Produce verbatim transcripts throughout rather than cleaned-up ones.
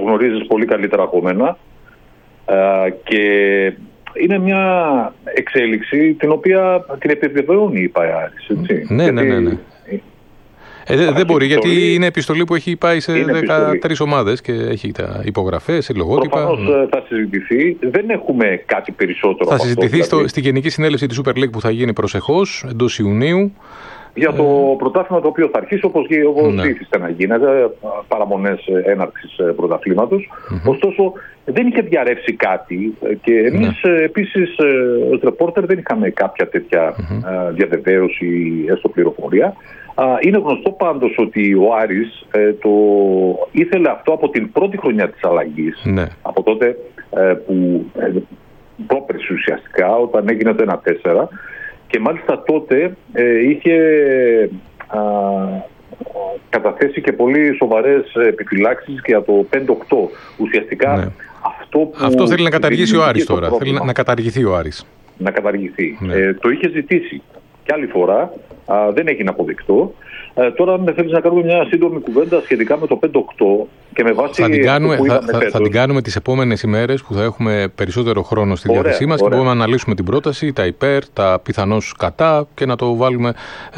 γνωρίζεις πολύ καλύτερα από μένα. Ε, και είναι μια εξέλιξη την οποία την επιβεβαιώνει η ΠΑΕΑΡΙΣ. Ναι, γιατί... ναι, ναι, ναι. Ε, δεν μπορεί, γιατί είναι επιστολή που έχει πάει σε δεκατρείς ομάδες και έχει τα υπογραφές, λογότυπα. Προφανώς ναι. θα συζητηθεί. Δεν έχουμε κάτι περισσότερο. Θα συζητηθεί αυτό, δηλαδή. Στη Γενική Συνέλευση της Super League που θα γίνει προσεχώς, εντός Ιουνίου. Για το ε... πρωτάθλημα το οποίο θα αρχίσει όπως, όπως ναι. ήθιστε να γίνεται, παραμονές έναρξης πρωταθλήματος. Mm-hmm. Ωστόσο, δεν είχε διαρρεύσει κάτι και εμείς ναι. επίσης ως ρεπόρτερ δεν είχαμε κάποια τέτοια mm-hmm. διαβεβαίωση ή έστω πληροφορία. Είναι γνωστό πάντως ότι ο Άρης ε, το ήθελε αυτό από την πρώτη χρονιά της αλλαγής, ναι. από τότε ε, που ε, πρόπερση ουσιαστικά, όταν έγινε το ένα τέσσερα, και μάλιστα τότε ε, είχε α, καταθέσει και πολύ σοβαρές επιφυλάξεις για το πέντε οκτώ. Ουσιαστικά ναι. αυτό που... Αυτό θέλει να καταργήσει ο Άρης τώρα, θέλει να, να καταργηθεί ο Άρης. Να καταργηθεί. Ναι. Ε, το είχε ζητήσει και άλλη φορά, α, δεν έγινε αποδεκτό. Ε, τώρα, αν θέλεις να κάνουμε μια σύντομη κουβέντα σχετικά με το πέντε οκτώ και με βάση. Θα την κάνουμε, θα, θα, θα την κάνουμε τις επόμενες ημέρες που θα έχουμε περισσότερο χρόνο στη διάθεσή μας και μπορούμε να αναλύσουμε την πρόταση, τα υπέρ, τα πιθανώς κατά και να το βάλουμε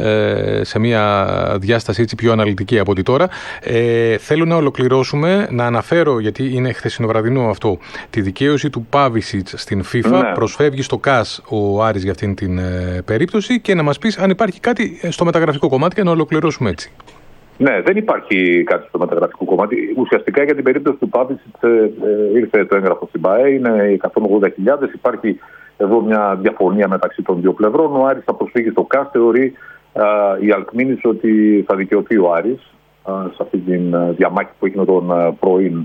ε, σε μια διάσταση έτσι πιο αναλυτική από ό,τι τώρα. Ε, θέλω να ολοκληρώσουμε, να αναφέρω, γιατί είναι χθεσινοβραδινό αυτό, τη δικαίωση του Πάβησιτς στην FIFA. Ναι. Προσφεύγει στο ΚΑΣ ο Άρης για αυτήν την ε, περίπτωση και να μας πεις αν υπάρχει κάτι στο μεταγραφικό κομμάτι και να ολοκληρώσουμε έτσι. Ναι, δεν υπάρχει κάτι στο μεταγραφικό κομμάτι. Ουσιαστικά για την περίπτωση του Πάβησιτς ε, ε, ήρθε το έγγραφο στην ΠΑΕ, είναι εκατόν ογδόντα χιλιάδες. Υπάρχει εδώ μια διαφωνία μεταξύ των δύο πλευρών. Ο Άρης θα προσφύγει στο ΚΑΣ. Θεωρεί α, η Αλκμίνης ότι θα δικαιωθεί ο Άρης α, σε αυτή τη διαμάχη που έχει με τον α, πρώην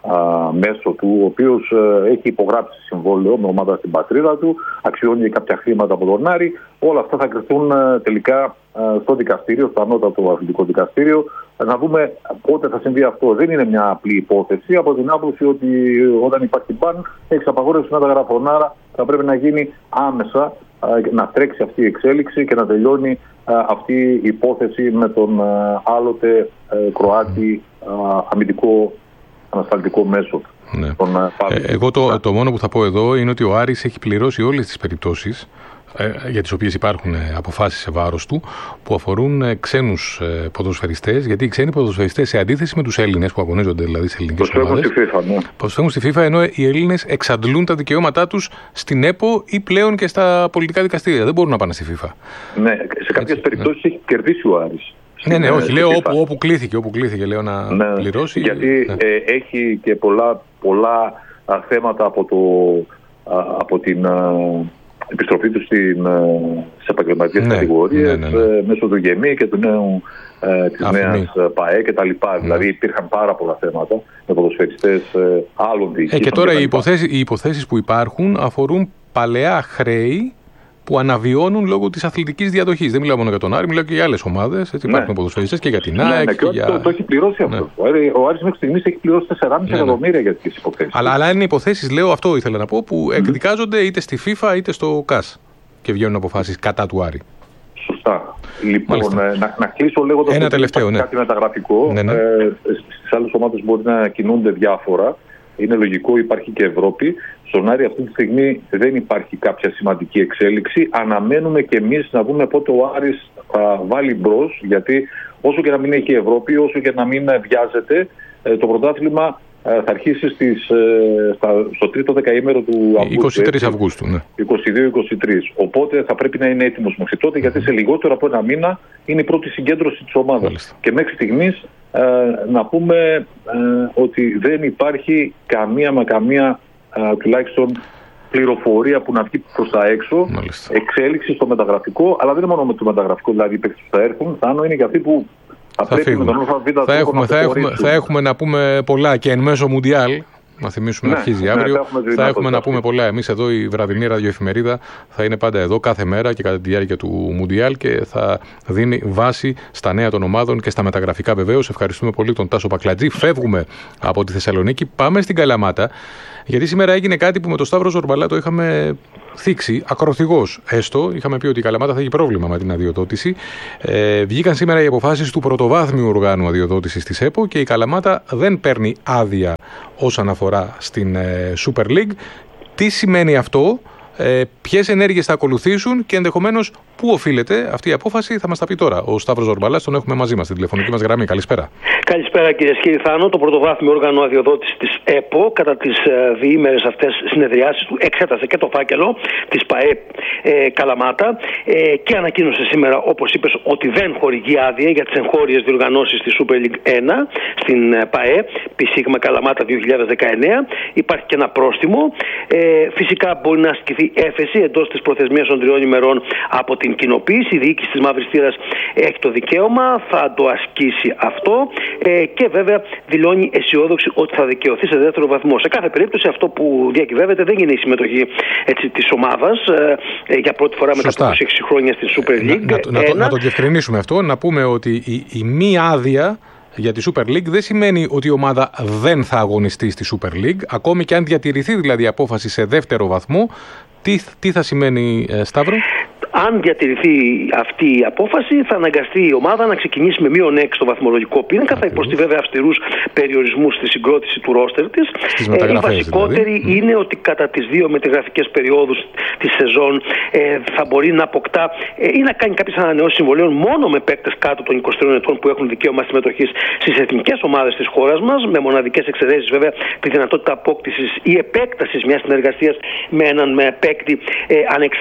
α, μέσο του, ο οποίος α, έχει υπογράψει συμβόλαιο με ομάδα στην πατρίδα του, αξιώνει κάποια χρήματα από τον Άρη. Όλα αυτά θα κρυφθούν α, τελικά στο δικαστήριο, στο ανώτατο αθλητικό δικαστήριο, να δούμε πότε θα συμβεί αυτό. Δεν είναι μια απλή υπόθεση, από την άποψη ότι όταν υπάρχει μπαν, έχει απαγόρευση μεταγραφών. Άρα θα πρέπει να γίνει άμεσα, να τρέξει αυτή η εξέλιξη και να τελειώνει αυτή η υπόθεση με τον άλλοτε Κροάτη αμυντικό ανασταλτικό μέσο. Ναι. Τον, ε, εγώ το, το μόνο που θα πω εδώ είναι ότι ο Άρης έχει πληρώσει όλες τις περιπτώσεις για τις οποίες υπάρχουν αποφάσεις σε βάρος του που αφορούν ξένους ποδοσφαιριστές, γιατί οι ξένοι ποδοσφαιριστές, σε αντίθεση με τους Έλληνες που αγωνίζονται δηλαδή σε ελληνικές ομάδες, στη FIFA, ναι. προσφεύγουν στη FIFA, ενώ οι Έλληνες εξαντλούν τα δικαιώματά τους στην ΕΠΟ ή πλέον και στα πολιτικά δικαστήρια. Δεν μπορούν να πάνε στη FIFA. Ναι, σε κάποιες Έτσι, περιπτώσεις ναι. έχει κερδίσει ο Άρης. Ναι, ναι, όχι, λέω όπου, όπου κλήθηκε, όπου κλήθηκε λέω να ναι, πληρώσει. Γιατί ναι. ε, έχει και πολλά, πολλά α, θέματα από, το, α, από την α, επιστροφή του στην, σε επαγγελματικές ναι, κατηγορίες ναι, ναι, ναι. μέσω του ΓΕΜΗ και του νέου, ε, της Αφήνει. νέας ΠΑΕ και τα λοιπά. Ναι. Δηλαδή υπήρχαν πάρα πολλά θέματα με ποδοσφαιριστές ε, άλλων διοικήσεων. Ε, και τώρα και οι, υποθέσεις, οι υποθέσεις που υπάρχουν αφορούν παλαιά χρέη που αναβιώνουν λόγω της αθλητικής διαδοχής. Δεν μιλάω μόνο για τον Άρη, μιλάω και για άλλες ομάδες. Έτσι, ναι. Υπάρχουν ποδοσφαιριστές και για την ΑΕΚ. Ναι, ναι, και και για... το, το έχει πληρώσει αυτό. Ναι. Ο Άρης μέχρι στιγμής έχει πληρώσει τεσσεράμισι ναι, εκατομμύρια ναι. για τις υποθέσεις. Αλλά, αλλά είναι υποθέσεις, λέω, αυτό ήθελα να πω, που mm-hmm. εκδικάζονται είτε στη FIFA είτε στο ΚΑΣ και βγαίνουν αποφάσεις κατά του Άρη. Σωστά. Λοιπόν, να, να κλείσω λέγοντας Ένα τελευταίο, ναι. κάτι μεταγραφικό. Ναι, ναι. Ε, στις άλλες ομάδες μπορεί να κινούνται διάφορα. Είναι λογικό, υπάρχει και Ευρώπη. Στον Άρη αυτή τη στιγμή δεν υπάρχει κάποια σημαντική εξέλιξη. Αναμένουμε και εμείς να δούμε πότε ο Άρης θα βάλει μπρος, γιατί όσο και να μην έχει Ευρώπη, όσο και να μην βιάζεται, το πρωτάθλημα θα αρχίσει στις, στα, στο τρίτο δεκαήμερο του Αυγούστου. είκοσι τρεις Αυγούστου, ναι. είκοσι δύο είκοσι τρεις. Οπότε θα πρέπει να είναι έτοιμος μέχρι τότε, γιατί σε λιγότερο από ένα μήνα είναι η πρώτη συγκέντρωση της ομάδας. Μάλιστα. Και μέχρι στιγμής ε, να πούμε ε, ότι δεν υπάρχει καμία με καμία ε, τουλάχιστον πληροφορία που να βγει προς τα έξω. Μάλιστα. Εξέλιξη στο μεταγραφικό, αλλά δεν είναι μόνο με το μεταγραφικό, δηλαδή οι παίκτες που θα έρθουν, θα είναι για αυτοί που θα, θα πρέπει με τον ΑΒ θα, έχουμε, θα, έχουμε, θα έχουμε να πούμε πολλά και εν μέσω Μουντιάλ. να θυμίσουμε ναι, να αρχίζει ναι, αύριο. θα έχουμε, θα έχουμε να πούμε πολλά. Εμείς εδώ η βραδινή ραδιοεφημερίδα θα είναι πάντα εδώ κάθε μέρα και κατά τη διάρκεια του Μουντιάλ και θα δίνει βάση στα νέα των ομάδων και στα μεταγραφικά βεβαίως. Ευχαριστούμε πολύ τον Τάσο Πακλατζή. Φεύγουμε από τη Θεσσαλονίκη, πάμε στην Καλαμάτα. Γιατί σήμερα έγινε κάτι που με τον Σταύρο Ζορμπαλά το είχαμε θίξει, ακροθυγώς έστω. Είχαμε πει ότι η Καλαμάτα θα έχει πρόβλημα με την αδειοδότηση. Ε, βγήκαν σήμερα οι αποφάσεις του πρωτοβάθμιου οργάνου αδειοδότησης της ΕΠΟ και η Καλαμάτα δεν παίρνει άδεια όσον αφορά στην ε, Super League. Τι σημαίνει αυτό, ε, ποιες ενέργειες θα ακολουθήσουν και ενδεχομένως πού οφείλεται αυτή η απόφαση, θα μας τα πει τώρα ο Σταύρος Ζορμπαλάς, τον έχουμε μαζί μας στην τηλεφωνική μας γραμμή. Καλησπέρα. Καλησπέρα κύριε Σκυριθάνο. Το πρωτοβάθμιο όργανο αδειοδότηση της ΕΠΟ κατά τις ε, διήμερες αυτές συνεδριάσεις του εξέτασε και το φάκελο της ΠΑΕ ε, Καλαμάτα ε, και ανακοίνωσε σήμερα, όπως είπες, ότι δεν χορηγεί άδεια για τις εγχώριες διοργανώσεις της Super League ένα στην ε, ΠΑΕ ΠΣ Καλαμάτα δύο χιλιάδες δεκαεννέα. Υπάρχει και ένα πρόστιμο. Ε, φυσικά μπορεί να ασκηθεί έφεση εντός της προθεσμίας των τριών ημερών από την κοινοποίηση. Η διοίκηση της Μαύρης Θήρας έχει το δικαίωμα, θα το ασκήσει αυτό ε, και βέβαια δηλώνει αισιόδοξη ότι θα δικαιωθεί σε δεύτερο βαθμό. Σε κάθε περίπτωση αυτό που διακυβεύεται δεν είναι η συμμετοχή έτσι, της ομάδας ε, για πρώτη φορά μετά από είκοσι έξι χρόνια στην Super League. Να, να, να, το, να το διευκρινίσουμε αυτό, να πούμε ότι η, η μη άδεια για τη Super League δεν σημαίνει ότι η ομάδα δεν θα αγωνιστεί στη Super League, ακόμη και αν διατηρηθεί δηλαδή η απόφαση σε δεύτερο βαθμό. Τι, τι θα σημαίνει, ε, Σταύρο? Αν διατηρηθεί αυτή η απόφαση, θα αναγκαστεί η ομάδα να ξεκινήσει με μείον έξι στο βαθμολογικό πίνακα. Θα υποστεί βέβαια αυστηρούς περιορισμούς στη συγκρότηση του ρόστερ της. Ε, η βασικότερη δηλαδή είναι ότι κατά τις δύο μεταγραφικές περιόδους της σεζόν ε, θα μπορεί να αποκτά ε, ή να κάνει κάποιες ανανεώσεις συμβολέων μόνο με παίκτες κάτω των είκοσι τριών ετών που έχουν δικαίωμα συμμετοχής στις εθνικές ομάδες της χώρας μας, με μοναδικές εξαιρέσεις βέβαια τη δυνατότητα απόκτησης ή επέκτασης μιας συνεργασίας με έναν με παίκτη ε,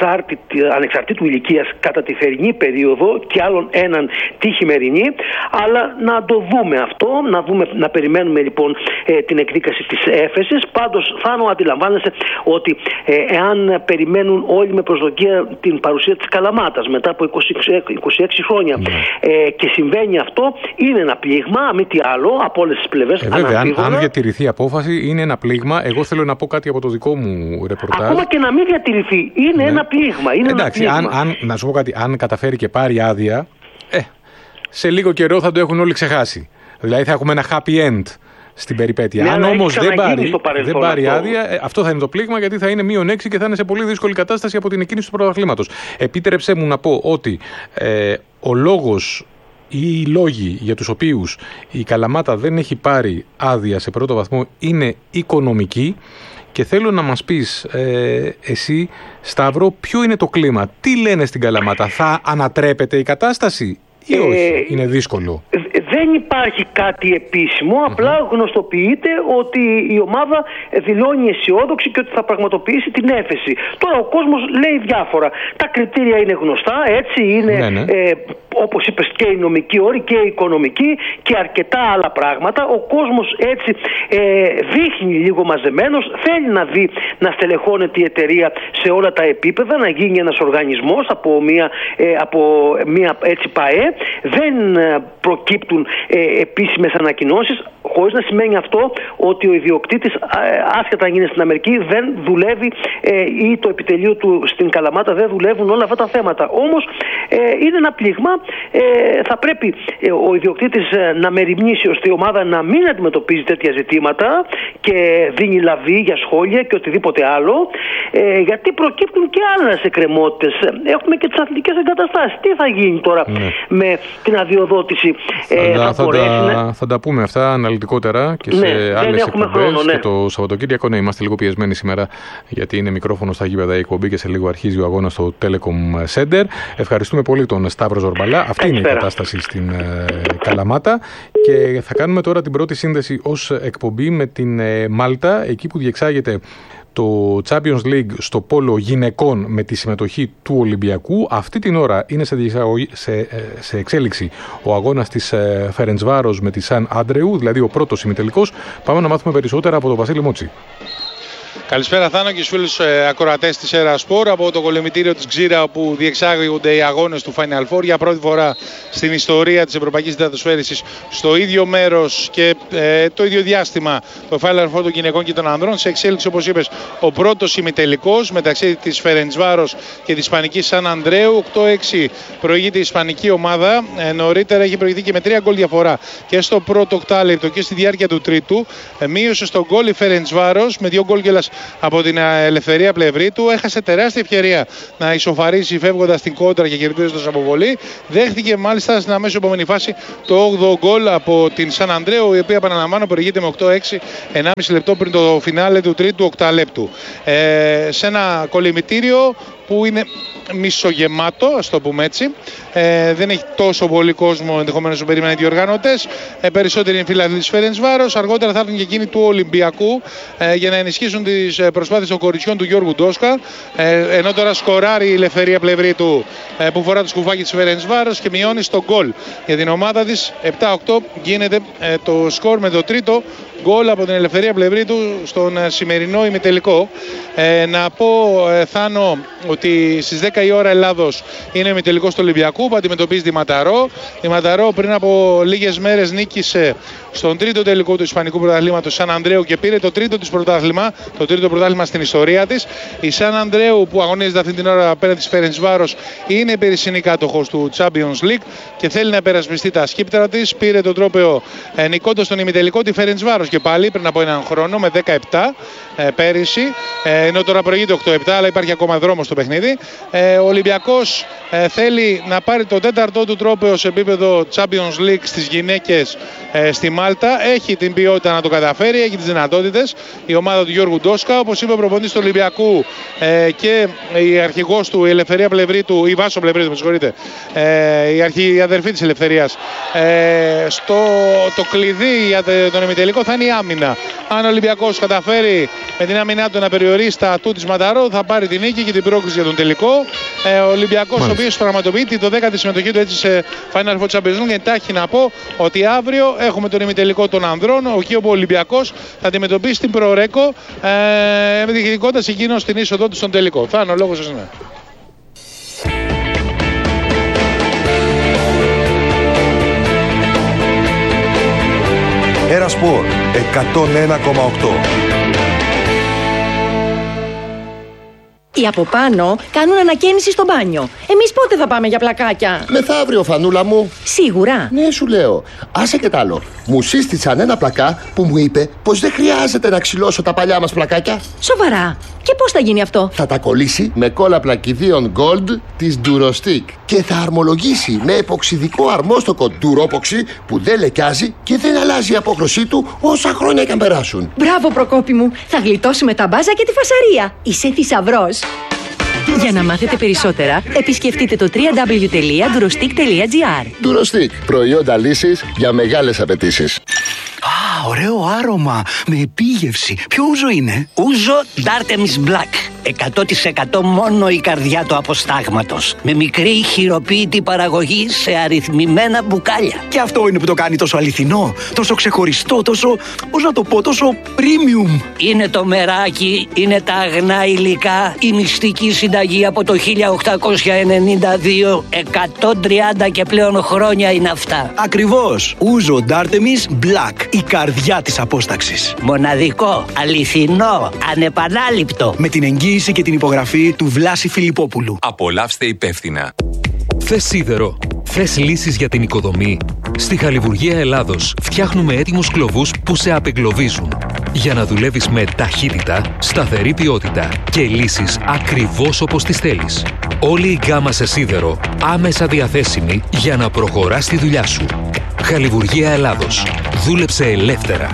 ανεξαρτήτου ηλικίας κατά τη θερινή περίοδο και άλλον έναν τη χειμερινή, αλλά να το δούμε αυτό, να, δούμε, να περιμένουμε λοιπόν ε, την εκδίκαση της έφεσης. Πάντως Θάνο, αντιλαμβάνεσαι ότι ε, εάν περιμένουν όλοι με προσδοκία την παρουσία της Καλαμάτας μετά από είκοσι έξι χρόνια ε, και συμβαίνει αυτό, είναι ένα πλήγμα, μη τι άλλο, από όλες τις πλευρές. Ε, βέβαια, αν, αν διατηρηθεί η απόφαση είναι ένα πλήγμα. Εγώ θέλω να πω κάτι από το δικό μου ρεπορτάζ. Ακόμα και να μην διατηρηθεί, είναι ναι. ένα πλήγμα. Είναι Εντάξει, ένα πλήγμα. Αν, αν, να σου πω κάτι, αν καταφέρει και πάρει άδεια, ε, σε λίγο καιρό θα το έχουν όλοι ξεχάσει. Δηλαδή θα έχουμε ένα happy end στην περιπέτεια. Ναι, αν όμως δεν πάρει, δεν πάρει άδεια, ε, αυτό θα είναι το πλήγμα, γιατί θα είναι μείον έξι και θα είναι σε πολύ δύσκολη κατάσταση από την εκκίνηση του πρωταθλήματος. Επίτρεψέ μου να πω ότι ε, ο λόγος ή οι λόγοι για τους οποίους η Καλαμάτα δεν έχει πάρει άδεια σε πρώτο βαθμό είναι οικονομικοί. Και θέλω να μας πεις ε, εσύ, Σταύρο, ποιο είναι το κλίμα, τι λένε στην Καλαμάτα, θα ανατρέπεται η κατάσταση ή όχι, ε, είναι δύσκολο? Δεν υπάρχει κάτι επίσημο, απλά mm-hmm. γνωστοποιείται ότι η ομάδα δηλώνει αισιόδοξη και ότι θα πραγματοποιήσει την έφεση. Τώρα ο κόσμος λέει διάφορα. Τα κριτήρια είναι γνωστά, έτσι είναι, ναι, ναι. Ε, όπως είπες, και οι νομικοί όροι και οι οικονομικοί και αρκετά άλλα πράγματα. Ο κόσμος έτσι ε, δείχνει λίγο μαζεμένος, θέλει να δει να στελεχώνεται η εταιρεία σε όλα τα επίπεδα, να γίνει ένας οργανισμός από μια, ε, από μια έτσι ΠΑΕ. Δεν ε, προκύπτουν ε, επίσημες ανακοινώσεις, χωρίς να σημαίνει αυτό ότι ο ιδιοκτήτης, ε, άσχετα αν είναι στην Αμερική, δεν δουλεύει ε, ή το επιτελείο του στην Καλαμάτα δεν δουλεύουν όλα αυτά τα θέματα. Όμως ε, είναι ένα πλήγμα. Ε, θα πρέπει ε, ο ιδιοκτήτης ε, να μεριμνήσει ώστε η ομάδα να μην αντιμετωπίζει τέτοια ζητήματα και δίνει λαβή για σχόλια και οτιδήποτε άλλο, ε, γιατί προκύπτουν και άλλες εκκρεμότητες. Έχουμε και τις αθλητικές εγκαταστάσεις. Τι θα γίνει τώρα ναι. με την αδειοδότηση? Ε, θα, θα, θα, τα, θα τα πούμε αυτά αναλυτικότερα και ναι, σε άλλες εκπομπές. Ναι. Και το Σαββατοκύριακο, ναι, είμαστε λίγο πιεσμένοι σήμερα γιατί είναι μικρόφωνο στα γήπεδα η εκπομπή και σε λίγο αρχίζει ο αγώνας στο Telecom Center. Ευχαριστούμε πολύ τον Σταύρο Ζορμπαλά. Αυτή Καλησπέρα. Είναι η κατάσταση στην ε, Καλαμάτα και θα κάνουμε τώρα την πρώτη σύνδεση ως εκπομπή με την ε, Μάλτα, εκεί που διεξάγεται το Champions League στο πόλο γυναικών με τη συμμετοχή του Ολυμπιακού. Αυτή την ώρα είναι σε, σε, σε εξέλιξη ο αγώνας της Φερεντσβάρος με τη Σαν Άντρεου, δηλαδή ο πρώτος ημιτελικός. Πάμε να μάθουμε περισσότερα από τον Βασίλη Μότσι. Καλησπέρα Θάνο και στους φίλους ε, ακροατές της Era Sport από το κολυμβητήριο της Ξύρα, όπου διεξάγονται οι αγώνες του Final Four για πρώτη φορά στην ιστορία της Ευρωπαϊκής Υδατοσφαίρισης στο ίδιο μέρος και ε, το ίδιο διάστημα το Final Four των γυναικών και των ανδρών. Σε εξέλιξη, όπως είπες, ο πρώτος ημιτελικός μεταξύ της Φερεντσβάρος και της Ισπανικής Σαν Ανδρέου. οκτώ έξι προηγείται η Ισπανική ομάδα. Ε, νωρίτερα έχει προηγηθεί και με τρία γκολ διαφορά και στο πρώτο οκτάλεπτο και στη διάρκεια του τρίτου. Ε, μείωσε στον γκολ η Φερεντσβάρος με δύο γκολ κιόλας από την Ελευθερία Πλευρίτου. Έχασε τεράστια ευκαιρία να ισοφαρίσει φεύγοντας την κόντρα και κερδίζοντας αποβολή. Δέχτηκε μάλιστα στην αμέσως επόμενη φάση το όγδοο γκολ από την Σαν Ανδρέου, η οποία, επαναλαμβάνω, προηγείται με οκτώ έξι, ενάμιση λεπτό πριν το φινάλε του τρίτου οκταλέπτου. Ε, σε ένα κολυμβητήριο που είναι μισογεμάτο, ας το πούμε έτσι. Ε, δεν έχει τόσο πολύ κόσμο ενδεχομένως που περίμεναν οι διοργανωτές. Ε, περισσότεροι είναι φίλοι της Φερεντσβάρος. Αργότερα θα έρθουν και εκείνοι του Ολυμπιακού ε, για να ενισχύσουν τις προσπάθειες των κοριτσιών του Γιώργου Ντόσκα. Ε, ενώ τώρα σκοράρει η Ελευθερία Πλευρίτου ε, που φορά το σκουφάκι της Φερεντσβάρος και μειώνει στο γκολ για την ομάδα της. επτά οκτώ γίνεται ε, το σκορ με το τρίτο γκολ από την Ελευθερία Πλευρίτου στον ε, σημερινό ημιτελικό. Ε, να πω, ε, Θάνο, ότι στις δέκα η ώρα Ελλάδος είναι ο ημιτελικός του Ολυμπιακού που αντιμετωπίζει τη Ματαρό. Η Ματαρό πριν από λίγες μέρες νίκησε στον τρίτο τελικό του Ισπανικού Πρωταθλήματος Σαν Ανδρέου και πήρε το τρίτο της πρωτάθλημα, το τρίτο πρωτάθλημα στην ιστορία της. Η Σαν Ανδρέου, που αγωνίζεται αυτή την ώρα πέρα της Φερεντσβάρος, είναι περισσυνή κάτοχος του Champions League και θέλει να υπερασπιστεί τα σκύπτρα της. Πήρε τον τρόπαιο ε, νικώντας τον ημιτελικό τη Φερεντσβάρος και πάλι πριν από έναν χρόνο με δέκα επτά ε, πέρυσι, ε, ενώ τώρα προηγείται οκτώ επτά, αλλά υπάρχει ακόμα δρόμος στο παιχνίδι. Ε, ο Ολυμπιακός ε, θέλει να πάρει το τέταρτο του τρόπαιο σε επίπεδο Champions League στις γυναίκες ε, στη Μάλτα. Έχει την ποιότητα να το καταφέρει, έχει τις δυνατότητες η ομάδα του Γιώργου Ντόσκα. Όπως είπε ο προπονητής του Ολυμπιακού ε, και η αρχηγός του, η Ελευθερία Πλευρίτου, η Βάσο Πλευρίτου, με συγχωρείτε, ε, η, αρχή, η αδερφή της Ελευθερίας, ε, στο, το κλειδί για τον ημιτελικό θα είναι η άμυνα. Αν ο Ολυμπιακός καταφέρει με την άμυνά του να περιορίσει τα ατού της Ματαρό, θα πάρει την νίκη και την πρόκριση για τον τελικό. Ε, ο Ολυμπιακός, ο οποίος πραγματοποιεί το δέκατη συμμετοχή του έτσι σε Final Four Champions League. Εντάχει να πω ότι αύριο έχουμε τον ημιτελικό των ανδρών, εκεί όπου ο Ολυμπιακός θα αντιμετωπίσει την Προρέκο, ε, διεκδικώντας εκείνος την είσοδό του στον τελικό. Θα είναι ο λόγος σας, ναι. Era Sport εκατόν ένα κόμμα οκτώ. Οι από πάνω κάνουν ανακαίνιση στο μπάνιο. Εμείς πότε θα πάμε για πλακάκια? Μεθαύριο, Φανούλα μου. Σίγουρα? Ναι, σου λέω. Άσε και τ' άλλο. Μου σύστησαν ένα πλακά που μου είπε πως δεν χρειάζεται να ξυλώσω τα παλιά μας πλακάκια. Σοβαρά? Και πώς θα γίνει αυτό? Θα τα κολλήσει με κόλλα πλακιδίων Gold της Durostick και θα αρμολογήσει με εποξιδικό αρμόστοκο Duropoxy που δεν λεκιάζει και δεν αλλάζει η απόχρωσή του όσα χρόνια και αν περάσουν. Μπράβο, Προκόπη μου. Θα γλιτώσουμε τα μπάζα και τη φασαρία. Είσαι θησαυρός. Για να μάθετε περισσότερα, επισκεφτείτε το double-u double-u double-u τελεία durostick τελεία gr. Durostick, προϊόντα λύσης για μεγάλες απαιτήσεις. Α, ωραίο άρωμα, με επίγευση. Ποιο ούζο είναι? Ούζο D'Artemis Black. εκατό τοις εκατό μόνο η καρδιά του αποστάγματος. Με μικρή χειροποίητη παραγωγή σε αριθμημένα μπουκάλια. Και αυτό είναι που το κάνει τόσο αληθινό, τόσο ξεχωριστό, τόσο, πώς να το πω, τόσο premium. Είναι το μεράκι, είναι τα αγνά υλικά, η μυστική συνταγή από το χίλια οκτακόσια ενενήντα δύο, εκατόν τριάντα και πλέον χρόνια είναι αυτά. Ακριβώς, ούζο D'Artemis Black, η καρδιά της απόσταξης. Μοναδικό, αληθινό, ανεπανάληπτο. Με την εγγύηση και την υπογραφή του Βλάση Φιλιππόπουλου. Απολαύστε υπεύθυνα. Θες σίδερο? Θες λύσεις για την οικοδομή? Στη Χαλιβουργία Ελλάδος φτιάχνουμε έτοιμους κλωβούς που σε απεγκλωβίζουν για να δουλεύεις με ταχύτητα, σταθερή ποιότητα και λύσεις ακριβώς όπως τις θέλεις. Όλη η γκάμα σε σίδερο άμεσα διαθέσιμη για να προχωράς τη δουλειά σου. Χαλιβουργία Ελλάδος. Δούλεψε ελεύθερα.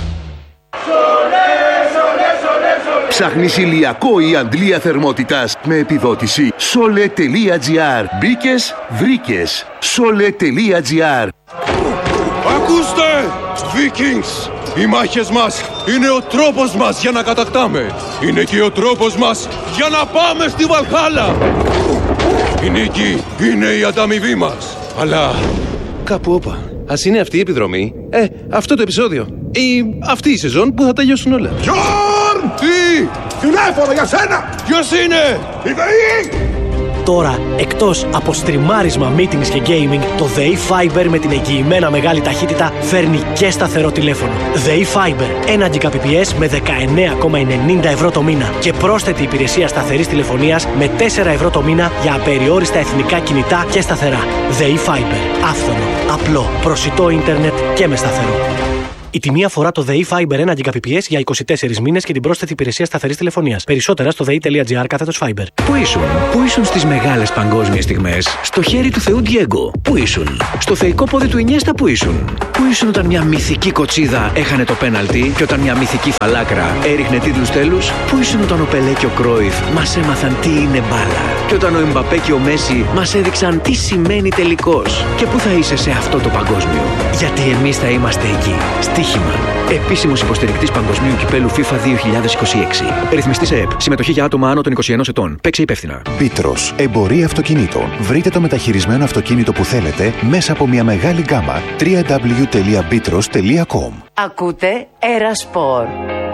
Ψάχνεις ηλιακό ή αντλία θερμότητας με επιδότηση? Sole.gr. Μπήκες, βρήκες. Sole.gr. Ακούστε, Vikings! Οι μάχες μας είναι ο τρόπος μας για να κατακτάμε. Είναι και ο τρόπος μας για να πάμε στη Βαλχάλα. Η νίκη είναι η ανταμοιβή μας. Αλλά κάπου όπα. Ας είναι αυτή η επιδρομή. Ε, αυτό το επεισόδιο. Ή αυτή η σεζόν που θα τελειώσουν όλα. Γιόρ! Τι! Τηλέφωνο για σένα! Ποιος είναι? Η ΔΕΗ! Τώρα, εκτός από στριμάρισμα, meetings και gaming, το ΔΕΗ Fiber με την εγγυημένα μεγάλη ταχύτητα φέρνει και σταθερό τηλέφωνο. ΔΕΗ Fiber, ένα Gbps με δεκαεννέα κόμμα ενενήντα ευρώ το μήνα και πρόσθετη υπηρεσία σταθερής τηλεφωνίας με τέσσερα ευρώ το μήνα για απεριόριστα εθνικά κινητά και σταθερά. ΔΕΗ Fiber, άφθονο, απλό, προσιτό ίντερνετ και με σταθερό. Η τιμή αφορά το ΔΕΗ Fiber ένα Gbps για είκοσι τέσσερις μήνες και την πρόσθετη υπηρεσία σταθερής τηλεφωνίας. Περισσότερα στο δei.gr κάθετος Fiber. Πού ήσουν, πού ήσουν στις μεγάλες παγκόσμιες στιγμές? Στο χέρι του Θεού Ντιέγκο. Πού ήσουν? Στο θεϊκό πόδι του Ινιέστα. Πού ήσουν? Πού ήσουν όταν μια μυθική κοτσίδα έχανε το πέναλτι και όταν μια μυθική φαλάκρα έριχνε τίτλους τέλους? Πού ήσουν όταν ο Πελέ και ο Κρόιφ μας έμαθαν τι είναι μπάλα? Και όταν ο Εμπαπέ και ο Μέση μας έδειξαν τι σημαίνει τελικός? Και πού θα είσαι σε αυτό το παγκόσμιο? Γιατί εμείς θα είμαστε εκεί. Στοίχημα. Επίσημος υποστηρικτής Παγκοσμίου Κυπέλου FIFA δύο χιλιάδες είκοσι έξι. Ρυθμιστής ΕΕΠ. Συμμετοχή για άτομα άνω των είκοσι ενός ετών. Παίξε υπεύθυνα. Πίτρος. Εμπορία αυτοκινήτων. Βρείτε το μεταχειρισμένο αυτοκίνητο που θέλετε μέσα από μια μεγάλη γκάμα. double-u double-u double-u τελεία bítρος τελεία com. Ακούτε Ερασπορ.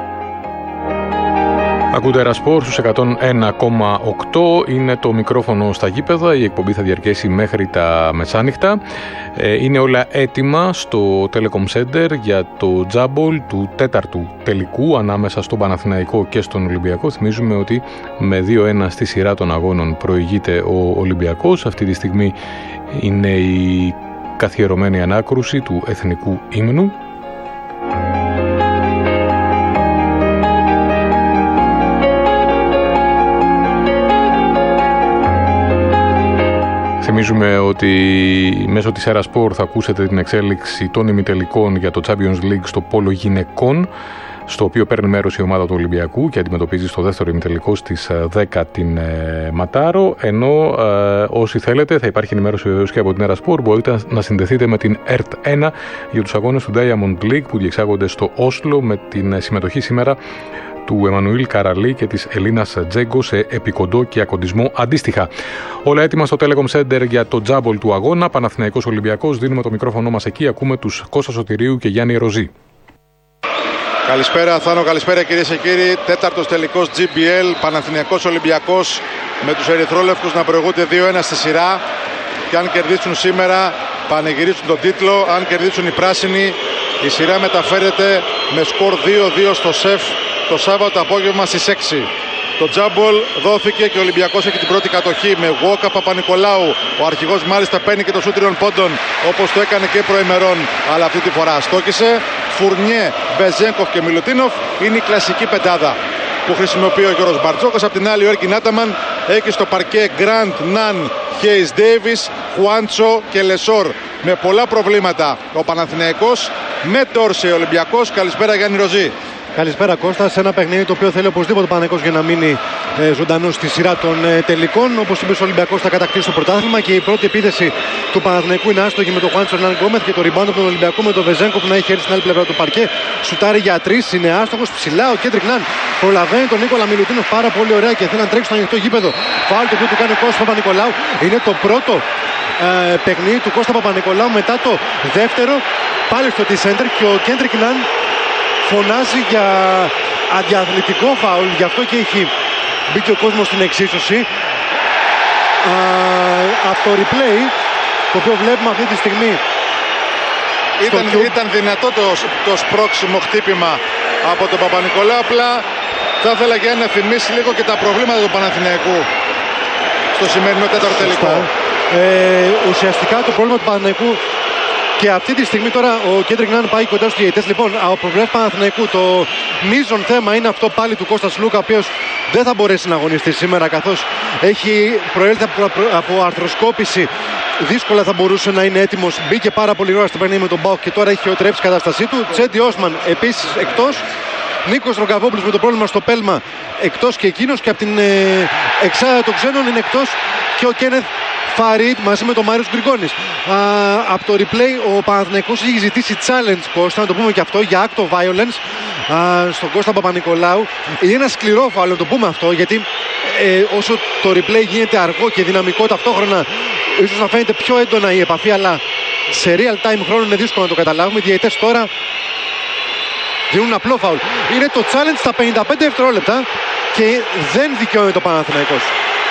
Ακούτε Ερασπορ στους εκατόν ένα κόμμα οκτώ, είναι το μικρόφωνο στα γήπεδα, η εκπομπή θα διαρκέσει μέχρι τα μεσάνυχτα. Είναι όλα έτοιμα στο Telecom Center για το τζάμπολ του τέταρτου τελικού ανάμεσα στον Παναθηναϊκό και στον Ολυμπιακό. Θυμίζουμε ότι με δύο ένα στη σειρά των αγώνων προηγείται ο Ολυμπιακός. Αυτή τη στιγμή είναι η καθιερωμένη ανάκρουση του εθνικού ύμνου. Θυμίζουμε ότι μέσω της Ερασπορ θα ακούσετε την εξέλιξη των ημιτελικών για το Champions League στο πόλο γυναικών, στο οποίο παίρνει μέρος η ομάδα του Ολυμπιακού και αντιμετωπίζει στο δεύτερο ημιτελικό στις δέκα την ε, Ματάρο, ενώ ε, όσοι θέλετε θα υπάρχει ενημέρωση βεβαίως και από την Ερασπορ, μπορείτε να συνδεθείτε με την ΕΡΤ ένα για τους αγώνες του Diamond League που διεξάγονται στο Όσλο με την συμμετοχή σήμερα του Εμμανουήλ Καραλή και της Ελίνας Τζέγκο σε επικοντό και ακοντισμό αντίστοιχα. Όλα έτοιμα στο Telecom Center για το τζάμπολ του αγώνα. Παναθηναϊκός Ολυμπιακός. Δίνουμε το μικρόφωνο μας εκεί. Ακούμε τους Κώστα Σωτηρίου και Γιάννη Ροζή. Καλησπέρα Θάνο, καλησπέρα κυρίες και κύριοι. Τέταρτος τελικός τζι μπι ελ, Παναθηναϊκός Ολυμπιακός, με τους ερυθρόλευκους να προηγούνται δύο ένα στη σειρά. Και αν κερδίσουν σήμερα, πανηγυρίσουν τον τίτλο. Αν κερδίσουν οι πράσινοι, η σειρά μεταφέρεται με σκορ δύο δύο στο ΣΕΦ το Σάββατο απόγευμα στις έξι. Το τζάμπολ δόθηκε και ο Ολυμπιακός έχει την πρώτη κατοχή με Γουόκα Παπα-Νικολάου. Ο αρχηγός μάλιστα παίρνει και το σούτ τριών πόντων όπως το έκανε και προημερών, αλλά αυτή τη φορά στόκησε. Φουρνιέ, Μπεζένκοφ και Μιλουτίνοφ είναι η κλασική πεντάδα που χρησιμοποιεί ο Γιώργος Μπαρτζόκας. Απ' την άλλη ο Έρκιν Άταμαν έχει στο παρκέ Γκραντ, Ναν, Χέις Ντέιβις, Χουάντσο και Λεσόρ. Με πολλά προβλήματα ο Παναθηναϊκός, με Ντόρσε ο Ολυμπιακός. Καλησπέρα Γιάννη Ροζή. Καλησπέρα Κώστα, σε ένα παιχνίδι το οποίο θέλει οπωσδήποτε ο Παναθηναϊκός για να μείνει ε, ζωντανός στη σειρά των ε, τελικών. Όπως είπε ο Ολυμπιακός θα κατακτήσει το πρωτάθλημα και η πρώτη επίθεση του Παναθηναϊκού είναι άστοχη με τον Χουάντσο Ερνάν Γκόμεθ και το rebound από τον Ολυμπιακό με τον Βεζένκο που να έχει έρθει στην άλλη πλευρά του παρκέ. Σουτάρει για τρεις, είναι άστοχος ψηλά. Ο Κέντρικ Ναν προλαβαίνει τον Νίκολα Μιλουτίνοφ πάρα πολύ ωραία και θέλει να τρέξει στο ανοιχτό γήπεδο. Φάουλ το οποίο του κάνει ο Κώστας Παπα-Νικολάου. Είναι το πρώτο ε, παιχνίδι του Κώστα Παπα-Νικολάου μετά το δεύτερο. Πάλι στο T-Center και ο Κέντρικ Ναν φωνάζει για αντιαθλητικό φάουλ, γι' αυτό και έχει μπει και ο κόσμος στην εξίσωση. Α, από το replay, το οποίο βλέπουμε αυτή τη στιγμή ήταν, ήταν δυνατό το, το σπρώξιμο χτύπημα από τον Παπα-Νικολάου, απλά θα ήθελα και να θυμίσει λίγο και τα προβλήματα του Παναθηναϊκού στο σημερινό τέταρτο τελικό. Ε, ουσιαστικά το πρόβλημα του Παναθηναϊκού και αυτή τη στιγμή τώρα ο Κέντρικ Ναν πάει κοντά στους διαιτητές. Λοιπόν, από πλευράς Παναθηναϊκού το μείζον θέμα είναι αυτό πάλι του Κώστας Λούκα, ο οποίος δεν θα μπορέσει να αγωνιστεί σήμερα καθώς έχει προέλθει από, από αρθροσκόπηση. Δύσκολα θα μπορούσε να είναι έτοιμος. Μπήκε πάρα πολύ ώρα στο παιχνίδι με τον Μπάουκ και τώρα έχει οτρέψει η κατάστασή του. Τσέντι Όσμαν επίσης εκτός. Νίκος Ρογκαβόπουλος με το πρόβλημα στο πέλμα εκτός και εκείνος. Και από την ε, εξάδα των ξένων είναι εκτός και ο Κένεθ Φαρίτ μαζί με τον Μάριος Γκριγκόνης. Από το replay ο Παναθηναϊκός έχει ζητήσει challenge, Κώστα, να το πούμε και αυτό, για act of violence α, στον Κώστα Παπα-Νικολάου. Είναι ένα σκληρό φάουλ, να το πούμε αυτό, γιατί ε, όσο το replay γίνεται αργό και δυναμικό ταυτόχρονα, ίσως να φαίνεται πιο έντονα η επαφή, αλλά σε real time χρόνο είναι δύσκολο να το καταλάβουμε. Οι διαιτητές τώρα Δίνουν απλό φάουλ. Είναι το challenge στα πενήντα πέντε δευτερόλεπτα και δεν δικαιώνει το Παναθηναϊκός.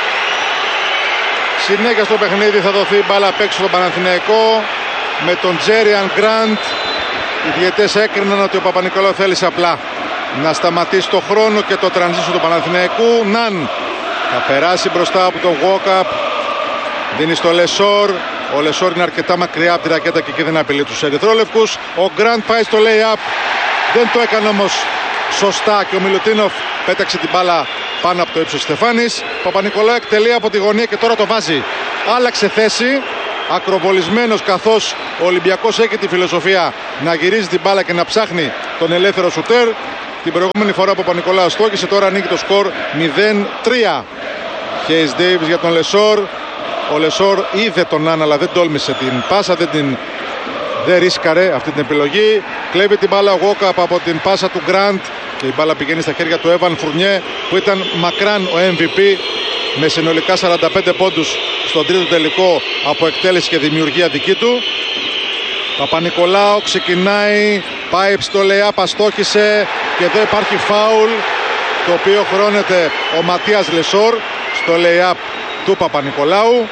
Συνέχεια στο παιχνίδι, θα δοθεί μπάλα απ' έξω στο Παναθηναϊκό με τον Τζέριαν Γκραντ. Οι διαιτές έκριναν ότι ο Παπα-Νικολάου θέλησε απλά να σταματήσει το χρόνο και το transition του Παναθηναϊκού. Ναν θα περάσει μπροστά από τον walk-up, δίνει στο Λεσόρ. Ο Λεσόρ είναι αρκετά μακριά από τη ρακέτα και εκεί δεν απειλεί τους ερυθρόλευκους. Ο Γκραντ πάει στο lay-up, δεν το έκανε όμως σωστά και ο Μιλουτίνοφ πέταξε την μπάλα πάνω από το ύψος Στεφάνης. Παπα-Νικολάου εκτελεί από τη γωνία και τώρα το βάζει. Άλλαξε θέση, ακροβολισμένος, καθώς ο Ολυμπιακός έχει τη φιλοσοφία να γυρίζει την μπάλα και να ψάχνει τον ελεύθερο σουτέρ. Την προηγούμενη φορά ο Παπα-Νικολάου στόχισε, τώρα ανοίγει το σκορ μηδέν τρία. Χέις Ντέιβις για τον Λεσόρ. Ο Λεσόρ είδε τον Ναν αλλά δεν τόλμησε την πάσα, δεν την δεν ρίσκαρε αυτή την επιλογή. Κλέβει την μπάλα ο Walkup από την πάσα του Γκραντ και η μπάλα πηγαίνει στα χέρια του Έβαν Φουρνιέ, που ήταν μακράν ο εμ βι πι με συνολικά σαράντα πέντε πόντους στον τρίτο τελικό από εκτέλεση και δημιουργία δική του. Παπα-Νικολάου ξεκινάει, πάει στο λεάπ, αστόχησε και εδώ υπάρχει φάουλ, το οποίο χρώνεται ο Ματίας Λεσόρ στο lay-up του Παπα-Νικολάου.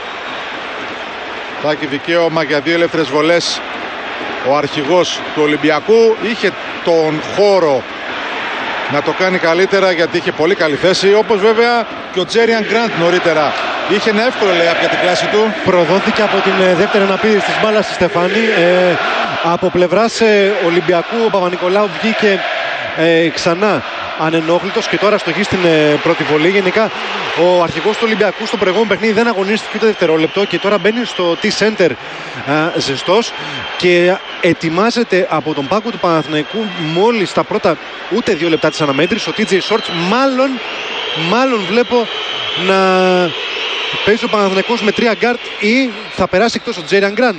Θα έχει δικαίωμα για δύο ελεύθερες βολές ο αρχηγός του Ολυμπιακού. Είχε τον χώρο να το κάνει καλύτερα γιατί είχε πολύ καλή θέση, όπως βέβαια και ο Τζέριαν Γκραντ νωρίτερα. Είχε ένα εύκολο lay-up για την κλάση του. Προδόθηκε από την ε, δεύτερη αναπήδηση της μπάλας στη Στεφάνη. Ε, από πλευράς ε, Ολυμπιακού ο Παπα-Νικολάου βγήκε ε, ξανά ανενόχλητος και τώρα στοχεί στην ε, πρώτη βολή. Γενικά ο αρχηγός του Ολυμπιακού στο προηγούμενο παιχνίδι δεν αγωνίστηκε ούτε δευτερόλεπτο και τώρα μπαίνει στο T-Center ε, ζεστός και ετοιμάζεται από τον πάγκο του Παναθηναϊκού μόλις τα πρώτα ούτε δύο λεπτά της αναμέτρησης. Ο τι τζέι Shorts μάλλον, μάλλον βλέπω να παίζει ο Παναθηναϊκός με τρία γκάρτ ή θα περάσει εκτός ο Τζέριαν Γκραντ.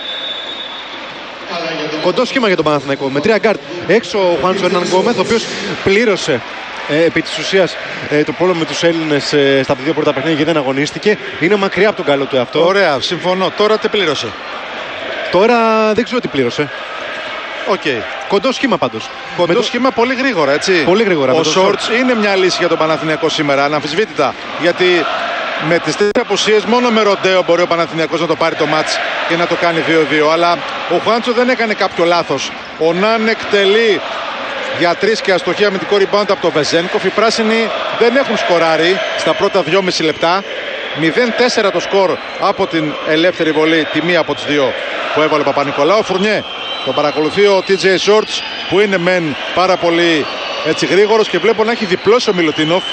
Κοντό σχήμα για τον Παναθηναϊκό με τρία γκάρτ. Έξω ο Χουάντσο Ερνάν Γκόμεθ, ο οποίος πλήρωσε ε, επί της ουσίας ε, το πρόβλημα με τους Έλληνες ε, στα δύο πρώτα παιχνίδια και δεν αγωνίστηκε. Είναι μακριά από τον καλό του εαυτό. Ωραία, συμφωνώ. Τώρα τι πλήρωσε? Τώρα δεν ξέρω τι πλήρωσε. Okay. Κοντό σχήμα πάντως. Κοντό το... σχήμα πολύ γρήγορα, έτσι. Πολύ γρήγορα. Ο Shorts είναι μια λύση για τον Παναθηναϊκό σήμερα, αναμφισβήτητα. Γιατί με τις τρεις απουσίες μόνο με Ροντέο μπορεί ο Παναθηναϊκός να το πάρει το μάτς και να το κάνει δύο δύο. Αλλά ο Χουάντσο δεν έκανε κάποιο λάθος. Ο Ναν εκτελεί για τρεις και αστοχία με την rebound από το Βεζένκοφ. Οι πράσινοι δεν έχουν σκοράρει στα πρώτα δυόμιση λεπτά. μηδέν τέσσερα το σκορ από την ελεύθερη βολή, τη μία από τις δύο που έβαλε ο Παπα-Νικολάου. Φουρνιέ το παρακολουθεί ο τι τζέι Shorts, που είναι μεν πάρα πολύ έτσι γρήγορος και βλέπω να έχει διπλώσει ο Μιλουτίνοφ.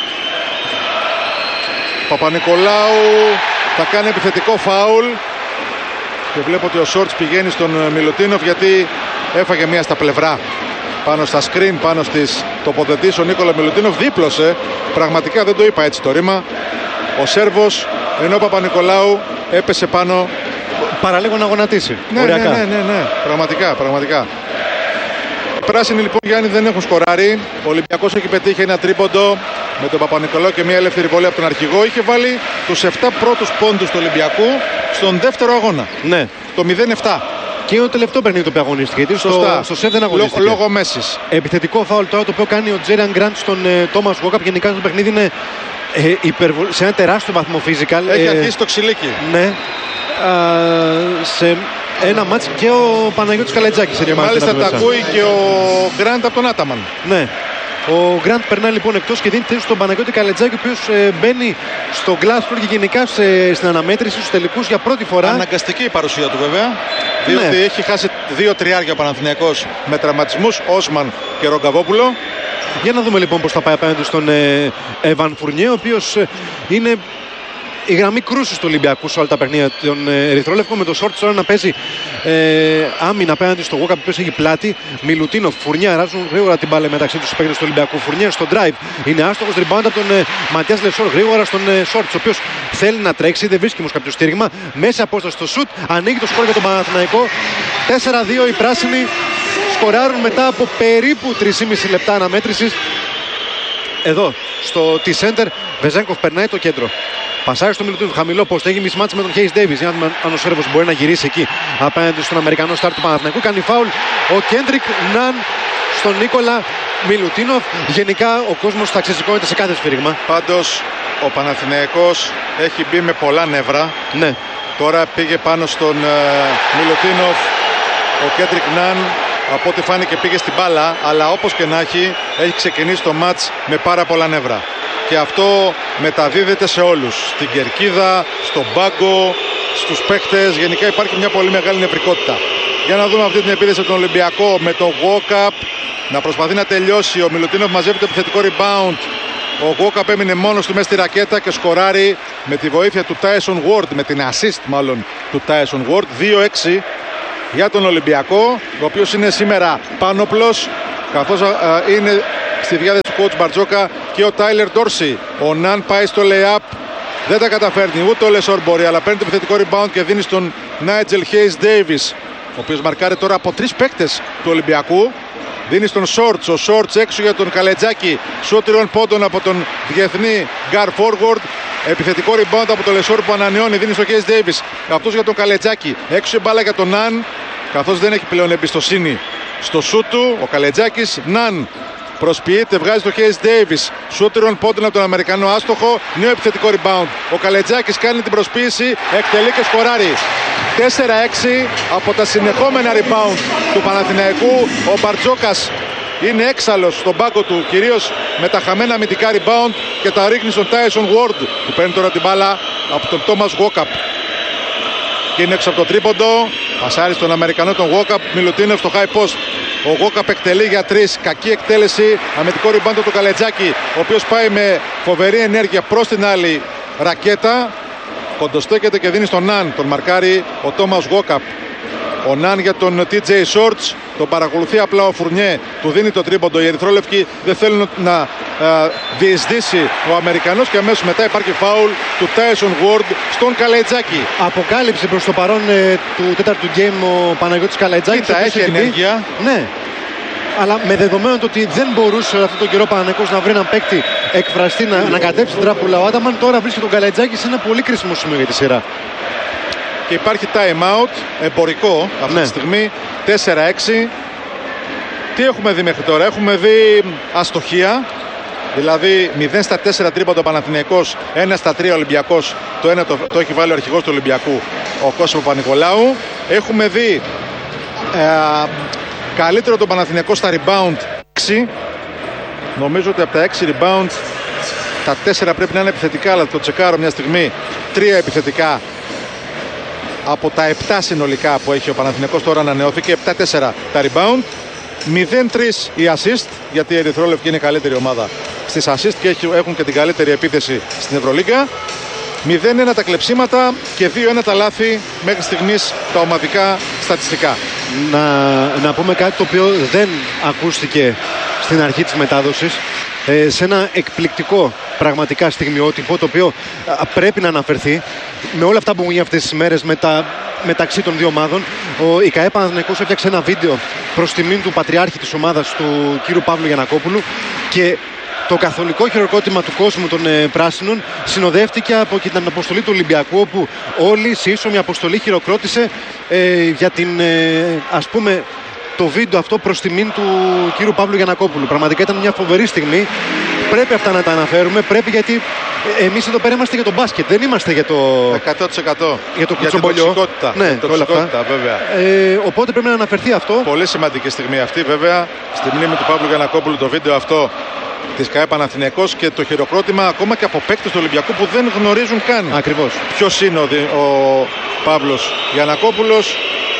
Παπα-Νικολάου θα κάνει επιθετικό φάουλ και βλέπω ότι ο Shorts πηγαίνει στον Μιλουτίνοφ γιατί έφαγε μία στα πλευρά πάνω στα screen, πάνω στις τοποθετήσεις. Ο Νίκολα Μιλουτίνοφ δίπλωσε, πραγματικά δεν το είπα έτσι το ρήμα, ο Σέρβος, ενώ ο Παπα-Νικολάου έπεσε πάνω. Παραλίγο να γονατίσει. Ναι, ναι, ναι, ναι, ναι, πραγματικά, πραγματικά. Οι πράσινοι λοιπόν, Γιάννη, δεν έχουν σκοράρει. Ο Ολυμπιακός έχει πετύχει ένα τρίποντο με τον Παπα-Νικολάου και μια ελεύθερη βολή από τον αρχηγό. Είχε βάλει τους επτά πρώτους πόντους του Ολυμπιακού στον δεύτερο αγώνα. Ναι. Το μηδέν επτά. Και είναι το τελευταίο παιχνίδι το οποίο αγωνίστηκε. Γιατί στο, στο σεφ δεν αγωνίστηκε. Λόγω, λόγω Μέσης. Επιθετικό φάουλ τώρα το οποίο κάνει ο Τζέριαν Γκραντ στον Τόμας ε, Walkup. Γενικά στο παιχνίδι είναι ε, υπερβολ... σε ένα τεράστιο βαθμό physical. Έχει ε, αρχίσει το ξυλίκι. Ναι. Α, σε ένα μάτς και ο Παναγιώτης Καλετζάκης. Και μάλιστα τα ακούει και ο Γκραντ από τον Άταμαν. Ναι. Ο Γκραντ περνάει λοιπόν εκτός και δίνει θέση στον Παναγιώτη Καλετζάκη, ο οποίος ε, μπαίνει στο Glassford και γενικά σε, στην αναμέτρηση στους τελικούς για πρώτη φορά. Αναγκαστική η παρουσία του βέβαια, διότι ναι. έχει χάσει δύο τριάρια ο Παναθηναϊκός με τραυματισμούς, Όσμαν και Ρογκαβόπουλο. Για να δούμε λοιπόν πώς θα πάει απέναντι στον Εβαν Φουρνιέ, ο οποίος ε, είναι η γραμμή κρούσης του Ολυμπιακού σε όλα τα παιχνίδια των ερυθρόλευκων, με το Shorts τώρα να παίζει ε, άμυνα απέναντι στο Walkup, ο οποίος έχει πλάτη. Μιλουτίνοφ, Φουρνιά αράζουν γρήγορα την μπάλα μεταξύ τους παίκτες του Ολυμπιακού. Φουρνιά στο drive είναι άστοχος, rebound από τον ε, Ματιάς Λεσόρ γρήγορα στον ε, Shorts, ο οποίος θέλει να τρέξει, δεν βρίσκει όμως κάποιο στήριγμα. Μέσα απόσταση στο σουτ, ανοίγει το σκορ για τον Παναθηναϊκό. τέσσερα δύο οι πράσινοι σκοράρουν μετά από περίπου τρία και μισό λεπτά αναμέτρησης. Εδώ στο T-Center, Βεζένκοφ περνάει το κέντρο. Πασάρει στο Μιλουτίνοφ, χαμηλό post, έχει μισμάτσει με τον Χέις Ντέιβις. Για να δούμε αν ο Σέρβος μπορεί να γυρίσει εκεί απέναντι στον Αμερικανό στάρ του Παναθηναϊκού. Κάνει φάουλ ο Κέντρικ Ναν στον Νίκολα Μιλουτίνοφ. Γενικά ο κόσμος θα ξεσηκώνεται σε κάθε σφύριγμα. Πάντως ο Παναθηναϊκός έχει μπει με πολλά νεύρα. Ναι. Τώρα πήγε πάνω στον uh, Μιλουτίνοφ ο Κέντρικ Ναν. Από ό,τι φάνηκε πήγε στην μπάλα, αλλά όπως και να έχει, έχει ξεκινήσει το μάτς με πάρα πολλά νεύρα. Και αυτό μεταδίδεται σε όλους. Στην κερκίδα, στον πάγκο, στους παίχτες. Γενικά υπάρχει μια πολύ μεγάλη νευρικότητα. Για να δούμε αυτή την επίθεση από τον Ολυμπιακό με το walk-up. Να προσπαθεί να τελειώσει. Ο Μιλουτίνοφ μαζεύει το επιθετικό rebound. Ο walk-up έμεινε μόνος του μέσα στη ρακέτα και σκοράρει με τη βοήθεια του Tyson Ward, με την assist μάλλον του Tyson Ward. δύο έξι για τον Ολυμπιακό, ο οποίος είναι σήμερα πάνωπλος, καθώς α, είναι στη διάθεση του coach Μπαρτζόκα και ο Τάιλερ Ντόρσι. Ο Ναν πάει στο lay-up, δεν τα καταφέρνει, ούτε ο Λεσόρ μπορεί, αλλά παίρνει το επιθετικό rebound και δίνει στον Νάιτζελ Χέις Ντέιβις, ο οποίος μαρκάρει τώρα από τρεις παίκτες του Ολυμπιακού. Δίνει στον Σόρτς, ο Σόρτς έξω για τον Καλετζάκη, σούτ τριών πόντων από τον διεθνή γκάρ forward. Επιθετικό rebound από τον Λεσόρ που ανανεώνει, δίνει στο Χέις Ντέιβις, αυτός για τον Καλετζάκη, έξω η μπάλα για τον Ναν, καθώς δεν έχει πλέον εμπιστοσύνη στο σούτ του. Ο Καλετζάκης, Ναν προσποιείται, βγάζει το Χέις Ντέιβις, σούτ τριών πόντων από τον Αμερικανό, άστοχο, νέο επιθετικό rebound. Ο Καλετζάκης κάνει την προσποίηση, εκτελεί και σκοράρει. τέσσερα έξι από τα συνεχόμενα rebound του Παναθηναϊκού. Ο Μπαρτζόκας είναι έξαλλος στον πάγκο του, κυρίως με τα χαμένα αμυντικά rebound, και τα ρίχνει στον Tyson Ward, που παίρνει τώρα την μπάλα από τον Thomas Walkup. Και είναι έξω από το τρίποντο. Πασάρει στον Αμερικανό τον Walkup. Μιλουτίνοφ στο high post. Ο Walkup εκτελεί για τρεις. Κακή εκτέλεση. Αμυντικό rebound του Καλετζάκη, ο οποίος πάει με φοβερή ενέργεια προς την άλλη ρακέτα. Κοντοστέκεται και δίνει στον Ναν. Τον μαρκάρει ο Thomas Walkup. Ο Ναν για τον τι τζέι Shorts. Τον παρακολουθεί απλά ο Φουρνιέ. Του δίνει το τρίποντο. Οι ερυθρόλευκοι δεν θέλουν να α, διεισδύσει ο Αμερικανός, και αμέσως μετά υπάρχει φάουλ του Tyson Ward στον Καλετζάκη. Αποκάλυψε προς το παρόν ε, του τέταρτου γκέιμ ο Παναγιώτης Καλετζάκης. Κοίτα, έχει ενέργεια. Ναι. Αλλά με δεδομένο το ότι δεν μπορούσε αυτόν τον καιρό Παναθηναϊκός να βρει έναν παίκτη εκφραστή να ανακατέψει την τράπουλα ο Άνταμαν, τώρα βρίσκει τον Καλετζάκη σε ένα πολύ κρίσιμο σημείο για τη σειρά. Και υπάρχει time out εμπορικό αυτή ναι. τη στιγμή, τέσσερα έξι. Τι έχουμε δει μέχρι τώρα? Έχουμε δει αστοχία, δηλαδή μηδέν στα τέσσερα τρίποντο Παναθηναϊκός, ένα στα τρία Ολυμπιακός. Το ένα το, το έχει βάλει ο αρχηγός του Ολυμπιακού, ο Κώστας Παπα-Νικολάου. Έχουμε δει ε, καλύτερο τον Παναθηναϊκό στα rebound έξι. Νομίζω ότι από τα έξι rebound τα τέσσερα πρέπει να είναι επιθετικά, αλλά το τσεκάρω μια στιγμή. τρία επιθετικά από τα επτά συνολικά που έχει ο Παναθηναϊκός. Τώρα ανανεώθηκε επτά τέσσερα τα rebound. μηδέν τρία η assist, γιατί η ερυθρόλευκη είναι η καλύτερη ομάδα στις assist και έχουν και την καλύτερη επίθεση στην Ευρωλίγκα. μηδέν ένα τα κλεψίματα και δύο ένα τα λάθη μέχρι στιγμής τα ομαδικά στατιστικά. Να, να πούμε κάτι το οποίο δεν ακούστηκε στην αρχή της μετάδοσης. Ε, σε ένα εκπληκτικό πραγματικά στιγμιότυπο, το οποίο α, πρέπει να αναφερθεί με όλα αυτά που μου γίνει αυτές τις ημέρες με τα, μεταξύ των δύο ομάδων. Ο η ΚΑΕ Παναθηναϊκός έφτιαξε ένα βίντεο προς τιμήν του πατριάρχη της ομάδας, του κύριου Παύλου Γιαννακόπουλου, και το καθολικό χειροκρότημα του κόσμου των ε, πράσινων συνοδεύτηκε από και την αποστολή του Ολυμπιακού, όπου όλοι σε ίσομη αποστολή χειροκρότησε ε, για την ε, ας πούμε το βίντεο αυτό προς τιμήν του κύριου Παύλου Γιαννακόπουλου. Πραγματικά ήταν μια φοβερή στιγμή. Πρέπει αυτά να τα αναφέρουμε. Πρέπει, γιατί εμείς εδώ πέρα είμαστε για το μπάσκετ. Δεν είμαστε για το εκατό τοις εκατό για το κουτσομπολιό. Για την τοξικότητα. Ναι, την τοξικότητα, βέβαια. Ε, οπότε πρέπει να αναφερθεί αυτό. Πολύ σημαντική στιγμή αυτή, βέβαια. Στη μνήμη του Παύλου Γιαννακόπουλου το βίντεο αυτό της ΚΑΕ Παναθηναϊκός, και το χειροκρότημα ακόμα και από παίκτες του Ολυμπιακού που δεν γνωρίζουν καν ακριβώς ποιος είναι ο, ο Παύλος Γιαννακόπουλος.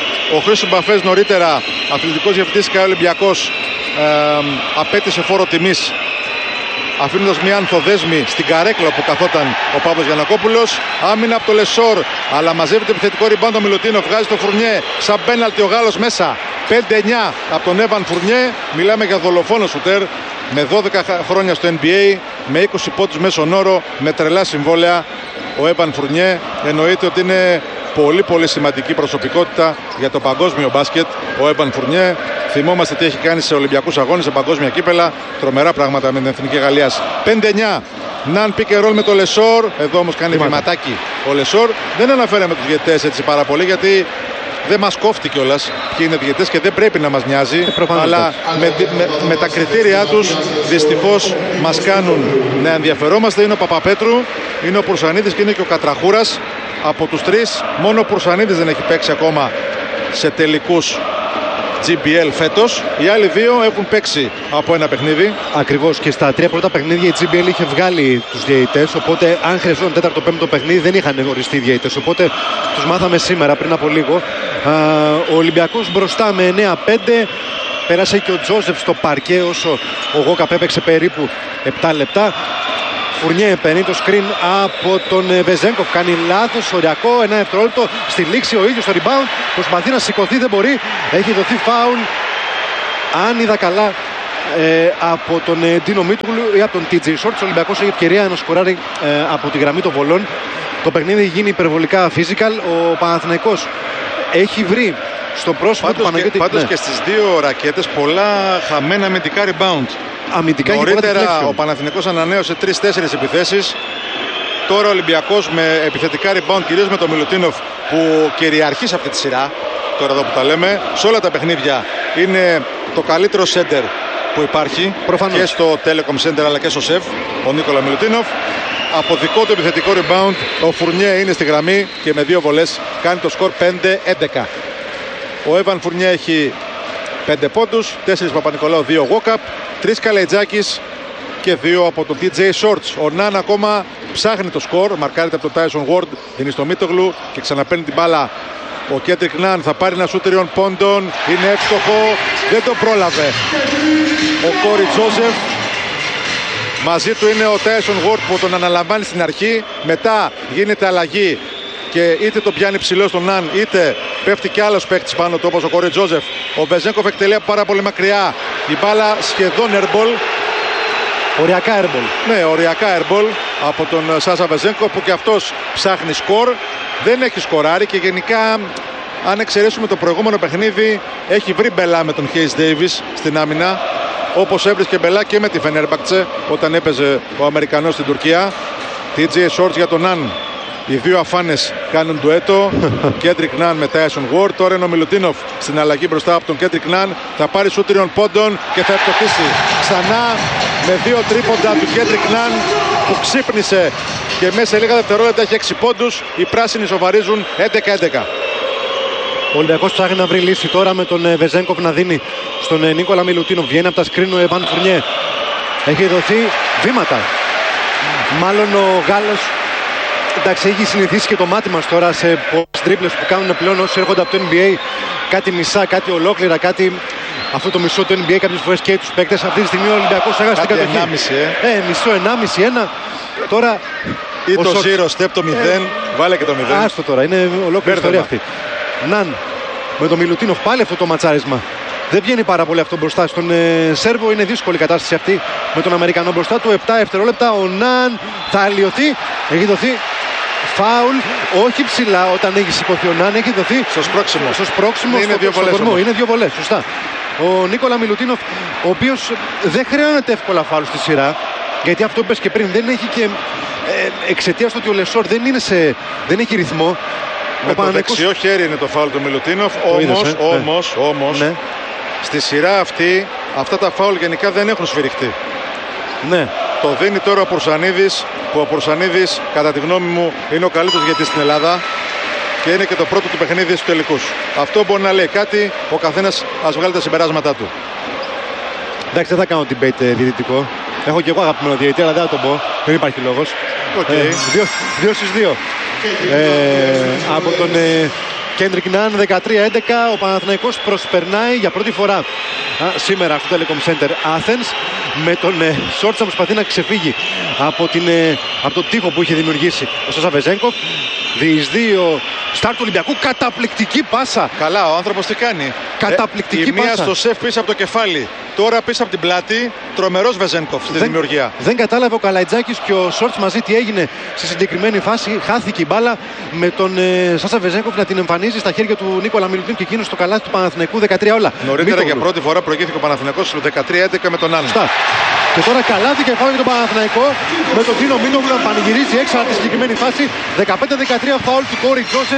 Ο Χρήστος Μπαφές, νωρίτερα αθλητικός διευθυντής ΚΑΕ Ολυμπιακός, ε, απέτησε φόρο τιμής, αφήνοντας μια ανθοδέσμη στην καρέκλα που καθόταν ο Παύλος Γιαννακόπουλος. Άμυνα από το Λεσόρ, αλλά μαζεύεται επιθετικό ριμπάουντ ο Μιλουτίνοφ, βγάζει το Φουρνιέ σαν πέναλτι ο Γάλλος μέσα. πέντε εννιά από τον Έβαν Φουρνιέ. Μιλάμε για δολοφόνο σουτέρ με δώδεκα χρόνια στο N B A, με είκοσι πόντους μέσον όρο, με τρελά συμβόλαια. Ο Έβαν Φουρνιέ εννοείται ότι είναι πολύ πολύ σημαντική προσωπικότητα για το παγκόσμιο μπάσκετ. Ο Έβαν Φουρνιέ, θυμόμαστε τι έχει κάνει σε Ολυμπιακούς αγώνες, σε παγκόσμια κύπελα, τρομερά πράγματα με την Εθνική Γαλλίας. πέντε εννιά. Ναν pick and roll με το Λεσόρ. Εδώ όμως κάνει βηματάκι ο Λεσόρ. Δεν αναφέραμε τους διαιτητές έτσι πάρα πολύ, γιατί δεν μας κόφτει κιόλας ποιοι είναι διαιτητές και δεν πρέπει να μας νοιάζει, ε, αλλά με, με, με τα κριτήριά τους δυστυχώς μας κάνουν να ενδιαφερόμαστε. Είναι ο Παπαπέτρου, είναι ο Πουρσανίδης και είναι και ο Κατραχούρας. Από τους τρεις μόνο ο Πουρσανίδης δεν έχει παίξει ακόμα σε τελικούς τζι μπι ελ φέτος. Οι άλλοι δύο έχουν παίξει από ένα παιχνίδι. Ακριβώς, και στα τρία πρώτα παιχνίδια η τζι μπι ελ είχε βγάλει τους διαιτητές, οπότε αν χρειαζόταν τέταρτο πέμπτο παιχνίδι δεν είχαν οριστεί οι διαιτητές, οπότε τους μάθαμε σήμερα πριν από λίγο. Α, ο Ολυμπιακός μπροστά με εννέα πέντε. Πέρασε και ο Τζόζεφ στο παρκέ όσο ο Γόκαπ έπαιξε περίπου επτά λεπτά. Φουρνιέ παίρνει το screen από τον Βεζένκοφ. Κάνει λάθος, οριακό, ένα δευτερόλεπτο στη λήξη. Ο ίδιος στο rebound. Προσπαθεί να σηκωθεί, δεν μπορεί. Έχει δοθεί φάουλ. Αν είδα καλά, ε, από τον ε, Ντίνο Μίτογλου ή από τον τι τζέι Shorts. Ο Ολυμπιακός έχει ευκαιρία να σκοράρει ε, από τη γραμμή των βολών. Το παιχνίδι γίνει υπερβολικά physical. Ο Παναθηναϊκός έχει βρει στο πρόσωπο του Παναγιώτη. Πάντως ναι. και στις δύο ρακέτες πολλά χαμένα αμυντικά rebound. Αμυντικά νωρίτερα ο Παναθηναϊκός ανανέωσε τρεις τέσσερις επιθέσεις. Τώρα ο Ολυμπιακός με επιθετικά rebound, κυρίως με τον Μιλουτίνοφ που κυριαρχεί σε αυτή τη σειρά. Τώρα εδώ που τα λέμε, σε όλα τα παιχνίδια είναι το καλύτερο center που υπάρχει. Προφανώς. Και στο Telecom Center αλλά και στο ΣΕΒ, ο Νίκολα Μιλουτίνοφ. Από δικό του επιθετικό rebound ο Φουρνιέ είναι στη γραμμή και με δύο βολές κάνει το σκορ πέντε έντεκα. Ο Έβαν Φουρνιέ έχει πέντε πόντους, τέσσερις Παπα-Νικολάου, δύο Γόκαπ, τρεις Καλετζάκης και δύο από τον τι τζέι Shorts. Ο Ναν ακόμα ψάχνει το σκορ, μαρκάρεται από τον Τάισον Ward, είναι στο Μίτογλου και ξαναπαίρνει την μπάλα. Ο Κέντρικ Ναν θα πάρει ένα σούτ τριών πόντων, είναι εύστοχο, δεν το πρόλαβε ο Κόρι Τζόζεφ. Μαζί του είναι ο Τάισον Ward που τον αναλαμβάνει στην αρχή, μετά γίνεται αλλαγή και είτε το πιάνει ψηλό στον Ναν είτε πέφτει κι άλλος παίκτης πάνω του όπως ο Κόρι Τζόζεφ. Ο Βεζένκοφ εκτελεί από πάρα πολύ μακριά, η μπάλα σχεδόν airball. Οριακά airball. Ναι, οριακά airball από τον Σάσα Βεζένκοφ που και αυτός ψάχνει σκορ. Δεν έχει σκοράρει και γενικά αν εξαιρέσουμε το προηγούμενο παιχνίδι έχει βρει μπελά με τον Χέις Ντέιβις στην άμυνα, όπως έβρισκε μπελά και με τη Φενέρμπαχτσε όταν έπαιζε ο Αμερικανός στην Τουρκία. τι τζέι Shorts για τον Ναν. Οι δύο αφάνες κάνουν ντουέτο. Κέντρικ Ναν με Τάισον Ward. Τώρα είναι ο Μιλουτίνοφ στην αλλαγή μπροστά από τον Κέντρικ Ναν. Θα πάρει σούτ τριών πόντων και θα ευτοχίσει ξανά με δύο τρίποντα του Κέντρικ Ναν που ξύπνησε και μέσα σε λίγα δευτερόλεπτα έχει έξι πόντους. Οι πράσινοι σοβαρίζουν έντεκα έντεκα. Ο Ολυμπιακός ψάχνει να βρει λύση τώρα με τον Βεζένκοφ να δίνει στον Νίκολα Μιλουτίνοφ. Βγαίνει από τα σκριν ο Εβάν Φουρνιέ. Έχει δοθεί βήματα. Μάλλον ο Γάλλος, εντάξει, έχει συνηθίσει και το μάτι μας τώρα σε πολλές τρίπλες που κάνουν πλέον όσοι έρχονται από το N B A. Κάτι μισά, κάτι ολόκληρα, κάτι αυτό το μισό του N B A κάποιες φορές και τους παίκτες. Αυτή τη στιγμή ο Ολυμπιακός έχασε την κατοχή. ενάμιση, ε. ε, μισό, ενάμιση, ένα. Τώρα ή το zero step το μηδέν, ε, βάλε και το μηδέν. Άστο τώρα, είναι ολόκληρη ιστορία αυτή. Ναν με τον Μιλουτίνοφ πάλι αυτό το ματσάρισμα. Δεν βγαίνει πάρα πολύ αυτό μπροστά στον ε, Σέρβο. Είναι δύσκολη η κατάσταση αυτή με τον Αμερικανό μπροστά του. επτά δευτερόλεπτα. Ο Ναν θα αλλοιωθεί. Έχει δοθεί φάουλ. Όχι ψηλά όταν έχει σηκωθεί ο Ναν. Έχει δοθεί στο σπρώξιμο. Στο σπρώξιμο. Είναι, στο, δύο στο κορμό. Είναι δύο βολές. Σωστά. Ο Νίκολα Μιλουτίνοφ, ο οποίος δεν χρειάζεται εύκολα φάουλ στη σειρά. Γιατί αυτό που είπες και πριν δεν έχει και ε, εξαιτίας του ότι ο Λεσόρ δεν, είναι σε, δεν έχει ρυθμό. Με το δεξιό χέρι είναι το φάουλ του Μιλουτίνοφ. Όμως, ε? όμως, ναι. όμως ναι. Στη σειρά αυτή αυτά τα φάουλ γενικά δεν έχουν σφυριχτεί. Ναι. Το δίνει τώρα ο Πουρσανίδης, που ο Πουρσανίδης κατά τη γνώμη μου είναι ο καλύτερος διαιτητής στην Ελλάδα και είναι και το πρώτο του παιχνίδι στους τελικούς. Αυτό μπορεί να λέει κάτι, ο καθένας ας βγάλει τα συμπεράσματά του. Εντάξει, δεν θα κάνω debate διαιτητικό. Έχω και εγώ αγαπημένο διαιτητή, αλλά δεν θα το πω. Δεν υπάρχει λόγος. Okay. Ε, δύο, δύο στις δύο. Ε, από τον ε, Κέντρικ Ναν δεκατρία έντεκα. Ο Παναθηναϊκός προσπερνάει για πρώτη φορά α, σήμερα στο Telecom Center Athens με τον ε, Shorts να προσπαθεί να ξεφύγει από, την, ε, από το τείχο που είχε δημιουργήσει ο Σάσα Βεζένκοφ. Διεισδύο στάρ του Ολυμπιακού, καταπληκτική πάσα. Καλά, ο άνθρωπος τι κάνει. Καταπληκτική ε, η πάσα. μία στο σεφ πίσω από το κεφάλι, τώρα πίσω από την πλάτη. Τρομερός Βεζένκοφ στη δεν, δημιουργία. Δεν κατάλαβε ο Καλαϊτζάκης και ο Shorts μαζί τι έγινε στη συγκεκριμένη φάση. Χάθηκε η μπάλα με τον ε, Σάσα Βεζένκοφ να την εμφανίζει στα χέρια του Νίκολα Μιλουτίνοφ και εκείνο στο καλάθι του Παναθηναϊκού δεκατρία όλα. Νωρίτερα για πρώτη φορά προηγήθηκε ο Παναθηναϊκός στο δεκατρία έντεκα με τον Άννα. Και τώρα καλάθι και φάουλ για τον Παναθηναϊκό με τον Ντίνο Μίτογλου να πανηγυρίζει έξω από τη συγκεκριμένη φάση. δεκαπέντε δεκατρία φάουλ του Κόρι Τζόσεφ.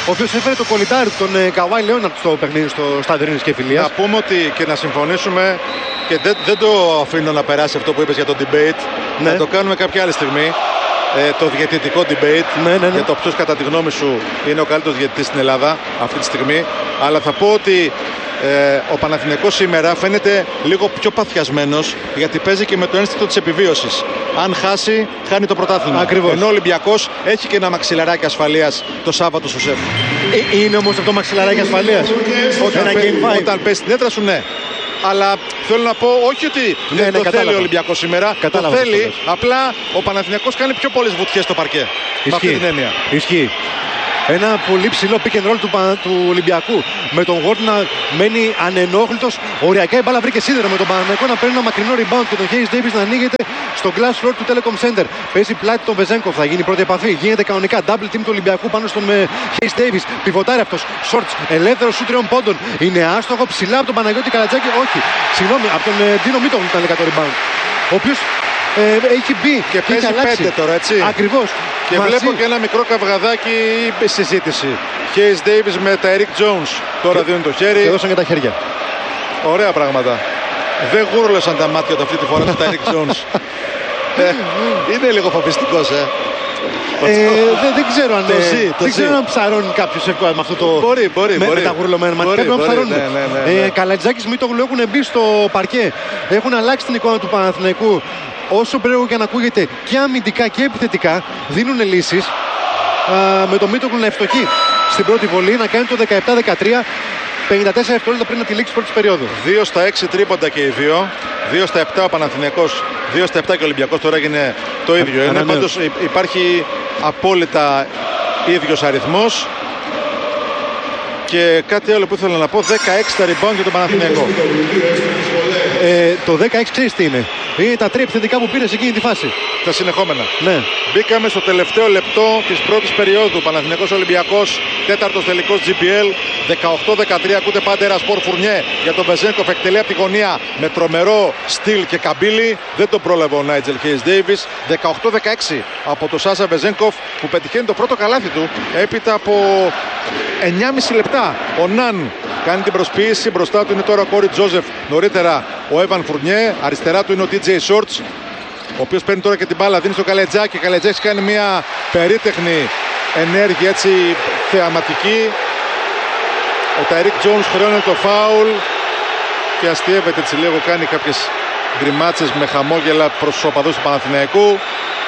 ο οποίος έφερε το κολλητάρι του, τον Καουάι Λέοναρτ στο παιχνίδι στο στάδιο Ειρήνης και Φιλίας. Να πούμε ότι και να συμφωνήσουμε και δεν, δεν το αφήνω να περάσει αυτό που είπες για το debate. Ναι. Να το κάνουμε κάποια άλλη στιγμή. Ε, το διαιτητικό debate ναι, ναι, ναι. για το ποιος κατά τη γνώμη σου είναι ο καλύτερος διαιτητής στην Ελλάδα αυτή τη στιγμή. Αλλά θα πω ότι ε, ο Παναθηναϊκός σήμερα φαίνεται λίγο πιο παθιασμένος, γιατί παίζει και με το ένστικτο της επιβίωσης. Αν χάσει, χάνει το πρωτάθλημα. Ακριβώς. Ενώ ο Ολυμπιακός έχει και ένα μαξιλαράκι ασφαλείας το Σάββατο στο ΣΕΦ. Ε, είναι όμως αυτό μαξιλαράκι ασφαλείας? Όταν, πέ, όταν πες την έδρα σου, ναι. Αλλά θέλω να πω, όχι ότι ναι, δεν ναι, το κατάλαβα. θέλει ο Ολυμπιακός σήμερα. Κατάλαβα, το θέλει, απλά ο Παναθηναϊκός κάνει πιο πολλές βουτιές στο παρκέ. Με αυτή την έννοια. Ισχύει. Ένα πολύ ψηλό pick and roll του, του Ολυμπιακού. Με τον Γουόρντ να μένει ανενόχλητος. Οριακά η μπάλα βρήκε σίδερο με τον Παναθηναϊκό να παίρνει ένα μακρινό rebound και τον Hayes Davis να ανοίγεται στο glass floor του Telecom Center. Παίζει πλάτη τον Βεζένκοφ. Θα γίνει η πρώτη επαφή. Γίνεται κανονικά double team του Ολυμπιακού πάνω στον Hayes Davis. Πιβοτάρει αυτός. Shorts. Ελεύθερο σου τριών πόντων. Είναι άστοχο ψηλά από τον Παναγιώτη Καλατζάκη. Όχι. Συγγνώμη. Από τον Ντίνο Μίτογλου ήταν το rebound. Ο οποίος Ε, έχει μπει και παίζει πέντε τώρα, έτσι. Ακριβώς. Και μαζί. Βλέπω και ένα μικρό καυγαδάκι συζήτηση. Hayes Davis με τα Eric Jones. Τώρα και... δίνουν το χέρι. Και δώσαν και τα χέρια. Ωραία πράγματα. Δεν γούρλωσαν τα μάτια του αυτή τη φορά του τα Eric Jones. ε, είναι λίγο φοβιστικός, ε. Ε, δεν, δεν ξέρω αν, το ζει, το δεν ζει. ξέρω αν ψαρώνει κάποιος εύκολα με αυτό το. Μπορεί, μπορεί. Με, μπορεί. με τα γουρλωμένα μάτια. Πρέπει να ψαρώνουν. Ναι, ναι, ναι, ναι. Ε, Καλατζάκης Μίτογλου έχουν μπει στο παρκέ. Έχουν αλλάξει την εικόνα του Παναθηναϊκού. Όσο πρέπει και να ακούγεται και αμυντικά και επιθετικά, δίνουν λύσεις. Α, με τον Μίτογλου να ευστοχεί στην πρώτη βολή, να κάνει το δεκαεπτά δεκατρία. πενήντα τέσσερα δευτερόλεπτα πριν από τη λήξη της πρώτης περίοδου. δύο στα έξι τρίποντα και οι δύο. δύο στα επτά ο Παναθηναϊκός, δύο στα επτά και ο Ολυμπιακός. Τώρα έγινε το ίδιο. Είναι, πάντως υπάρχει απόλυτα ίδιος αριθμός. Και κάτι άλλο που ήθελα να πω, δεκαέξι τα rebound για τον Παναθηναϊκό. Ε, το δεκαέξι ξέρεις τι είναι? Είναι τα τρία επιθετικά που πήρε σε εκείνη τη φάση. Τα συνεχόμενα. Ναι. Μπήκαμε στο τελευταίο λεπτό της πρώτης περίοδου. Παναθηναϊκός Ολυμπιακός, τέταρτος τελικός τζι μπι ελ. δεκαοκτώ δεκατρία. Ακούτε πάντα ένα σπορ Φουρνιέ για τον Βεζένκοφ. Εκτελεί από τη γωνία με τρομερό στυλ και καμπύλι. Δεν τον πρόλαβε ο Νάιτζελ Hayes Davis. δεκαοκτώ δεκαέξι από τον Σάσα Βεζένκοφ που πετυχαίνει το πρώτο καλάθι του έπειτα από εννιά και μισό λεπτά. Ο Ναν κάνει την προσποίηση. Μπροστά του είναι τώρα ο Κόρι Τζόζεφ. Νωρίτερα ο Έβαν Φουρνιέ. Αριστερά του είναι ο τι τζέι Shorts, ο οποίος παίρνει τώρα και την μπάλα. Δίνει στο Καλετζάκη. Καλετζάκης κάνει μια περίτεχνη ενέργεια, έτσι θεαματική. Ο Ταϊρίκ Τζόουνς χρεώνει το φάουλ και αστείευεται έτσι λίγο. Κάνει κάποιες γκριμάτσες με χαμόγελα προς τους οπαδούς του Παναθηναϊκού.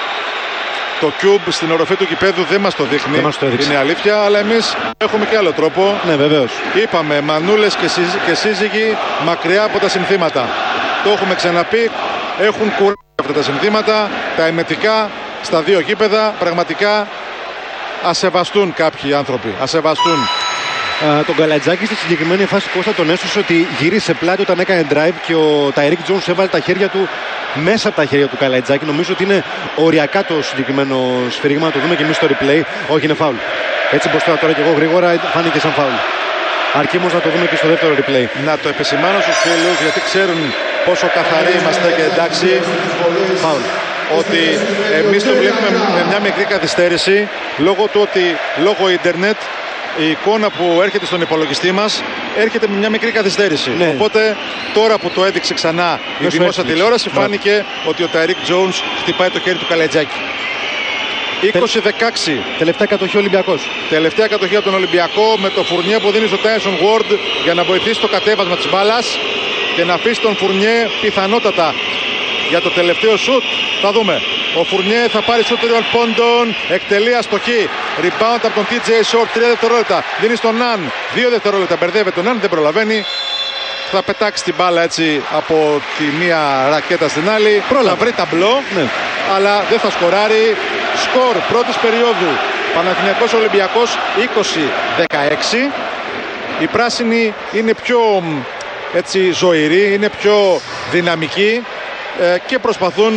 Το Cube στην οροφή του γηπέδου δεν μας το δείχνει, μας το είναι αλήθεια, αλλά εμείς έχουμε και άλλο τρόπο. Ναι, βεβαίως. Είπαμε, μανούλες και, σύζ, και σύζυγοι μακριά από τα συνθήματα. Το έχουμε ξαναπεί, έχουν κουράσει αυτά τα συνθήματα, τα εμετικά στα δύο γήπεδα. Πραγματικά ας σεβαστούν κάποιοι άνθρωποι, ας σεβαστούν. Uh, τον Καλατζάκη στη συγκεκριμένη φάση Κώστα τον έσωσε ότι γύρισε πλάτη όταν έκανε drive και ο Ταϊρίκ Τζόουνς έβαλε τα χέρια του μέσα από τα χέρια του Καλατζάκη. Νομίζω ότι είναι οριακά το συγκεκριμένο σφυρίγμα, να το δούμε και εμείς στο replay. Όχι, είναι φάουλ. Έτσι μπροστά τώρα και εγώ γρήγορα φάνηκε σαν φάουλ. Αρκεί όμως να το δούμε και στο δεύτερο replay. Να το επισημάνω στους φίλους γιατί ξέρουν πόσο καθαροί είμαστε και εντάξει. Φάουλ. Ότι εμείς το βλέπουμε με μια μικρή καθυστέρηση λόγω του ότι λόγω ίντερνετ η εικόνα που έρχεται στον υπολογιστή μας έρχεται με μια μικρή καθυστέρηση. Ναι. Οπότε τώρα που το έδειξε ξανά η ναι, δημόσια τηλεόραση φάνηκε ότι ο Ταϊρίκ Τζόουνς χτυπάει το χέρι του Καλετζάκη. είκοσι δεκαέξι. Τελευταία κατοχή Ολυμπιακός. Τελευταία κατοχή από τον Ολυμπιακό με το Φουρνιέ που δίνει στο Τάισον Ward για να βοηθήσει το κατέβασμα της μπάλας και να αφήσει τον Φουρνιέ πιθανότατα για το τελευταίο σουτ. Θα δούμε. Ο Φουρνιέ θα πάρει σουτ τριών πόντων. Εκτελεί αστοχή. Rebound από τον τι τζέι Short. τρία δευτερόλεπτα. Δίνει στον Ναν. δύο δευτερόλεπτα. Μπερδεύεται τον Ναν. Δεν προλαβαίνει. Θα πετάξει την μπάλα έτσι από τη μία ρακέτα στην άλλη. Πρόλαβε. Θα βρει ταμπλό. Ναι. Αλλά δεν θα σκοράρει. Σκορ πρώτης περίοδου. Παναθηναϊκός Ολυμπιακός είκοσι δεκαέξι. Οι πράσινοι είναι πιο έτσι ζωηροί. Είναι πιο δυναμικοί. Και προσπαθούν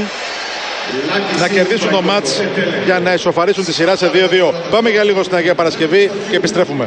να κερδίσουν το μάτς για να ισοφαρίσουν τη σειρά σε δύο δύο. Πάμε για λίγο στην Αγία Παρασκευή και επιστρέφουμε.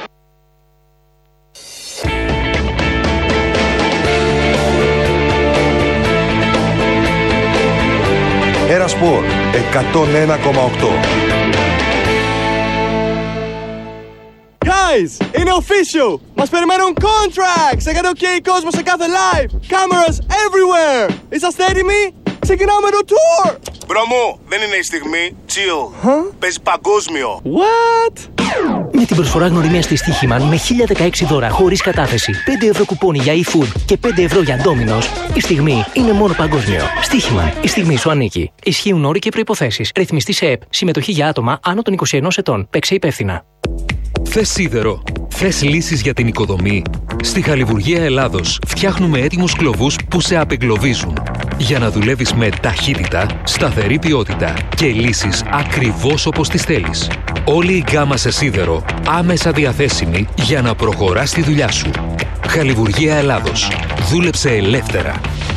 Ένα σπορ εκατόν ένα κόμμα οκτώ. Guys, είναι official! Μας περιμένουν contracts! εκατό χιλιάδες κόσμο σε κάθε live! Cameras everywhere! Είσαστε έτοιμοι? Ξεκινάμε το tour! Μπρο μου, δεν είναι η στιγμή. Chill. Huh? Παίζει παγκόσμιο. What? Με την προσφορά γνωριμία στη Στοίχημαν με χίλια δεκαέξι δώρα χωρίς κατάθεση, πέντε ευρώ κουπόνι για e-food και πέντε ευρώ για Domino's, η στιγμή είναι μόνο παγκόσμιο. Στοίχημαν, η στιγμή σου ανήκει. Ισχύουν όροι και προϋποθέσεις. Ρυθμιστή σε ΕΠ. Συμμετοχή για άτομα άνω των είκοσι ενός ετών. Παίξε υπεύθυνα. Θες σίδερο? Θες λύσεις για την οικοδομή? Στη Χαλιβουργία Ελλάδος φτιάχνουμε έτοιμους κλωβούς που σε απεγκλωβίζουν. Για να δουλεύεις με ταχύτητα, σταθερή ποιότητα και λύσεις ακριβώς όπως τις θέλεις. Όλη η γκάμα σε σίδερο άμεσα διαθέσιμη για να προχωράς τη δουλειά σου. Χαλιβουργία Ελλάδος. Δούλεψε ελεύθερα.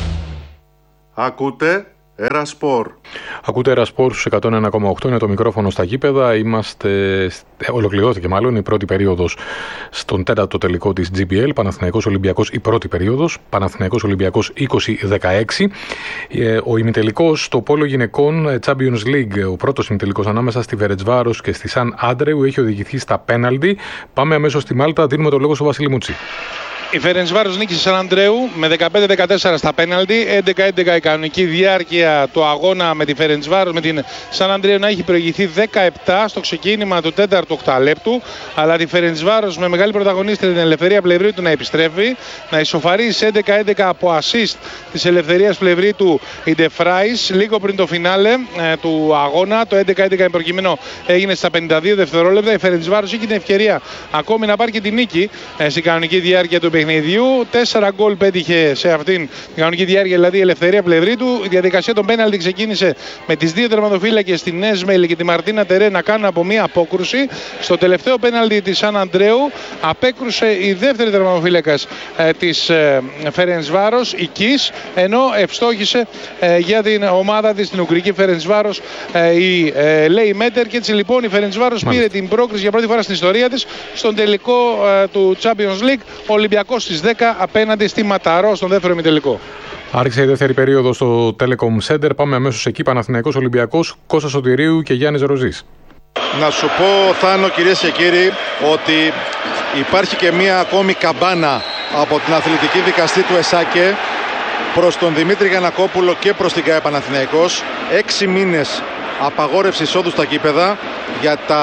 Ακούτε Ερασπορ. Ακούτε Ερασπορ στους εκατόν ένα κόμμα οκτώ, είναι το μικρόφωνο στα γήπεδα. Είμαστε, ολοκληρώθηκε μάλλον η πρώτη περίοδος στον τέταρτο τελικό της τζι μπι ελ, Παναθηναϊκός Ολυμπιακός, η πρώτη περίοδος, Παναθηναϊκός Ολυμπιακός είκοσι δεκαέξι. Ο ημιτελικός στο πόλο γυναικών Champions League, ο πρώτος ημιτελικός ανάμεσα στη Φερεντσβάρος και στη Σαν Άντρεου, έχει οδηγηθεί στα πέναλτι. Πάμε αμέσως στη Μάλτα, δίνουμε το λόγο στον Βασίλη Μουτσί. Η Φερεντσβάρος νίκησε Σαν Αντρέου με δεκαπέντε δεκατέσσερα στα πέναλτι, έντεκα έντεκα η κανονική διάρκεια του αγώνα με τη Φερεντσβάρος, με την Σαν Αντρέου να έχει προηγηθεί δεκαεπτά στο ξεκίνημα του τέταρτου οκταλέπτου, αλλά τη Φερεντσβάρος με μεγάλη πρωταγωνίστρια την Ελευθερία Πλευρίτου να επιστρέφει, να ισοφαρίσει έντεκα έντεκα από assist της Ελευθερίας Πλευρίτου η Ντεφράις λίγο πριν το φινάλε ε, του αγώνα. Το έντεκα έντεκα εν προκειμένου έγινε στα πενήντα δύο δευτερόλεπτα. Η Φερεντσβάρος είχε την ευκαιρία ακόμη να πάρει και την νίκη ε, στην κανονική διάρκεια του παιχνιδιού. Τέσσερα γκολ πέτυχε σε αυτήν την κανονική διάρκεια, δηλαδή η Ελευθερία Πλευρίτου. Η διαδικασία των πέναλτι ξεκίνησε με τις δύο τερματοφύλακες, την Νέσμελ και τη Μαρτίνα Τερέ, να κάνουν από μία απόκρουση. Στο τελευταίο πέναλτι της Σαν Αντρέου απέκρουσε η δεύτερη τερματοφύλακας ε, της ε, Φερεντσβάρος, η Κις, ενώ ευστόχησε ε, για την ομάδα της, την Ουγγρική Φερεντσβάρος, ε, η ε, Λέι Μέτερ. Και έτσι λοιπόν η Φερεντσβάρος πήρε την πρόκριση για πρώτη φορά στην ιστορία της στον τελικό ε, του Champions League. Ολυμπιακός στις δέκα απέναντι στη Ματαρό στον δεύτερο ημιτελικό. Άρχισε η δεύτερη περίοδο στο Telecom Center. Πάμε αμέσως εκεί. Παναθηναϊκός Ολυμπιακός, Κώστας Σωτηρίου και Γιάννης Ροζής. Να σου πω, Θάνο, κυρίες και κύριοι, ότι υπάρχει και μία ακόμη καμπάνα από την αθλητική δικαστή του ΕΣΑΚΕ προς τον Δημήτρη Γιαννακόπουλο και προς την ΚΑΕ Παναθηναϊκός. Έξι μήνες απαγόρευση εισόδου στα γήπεδα για τα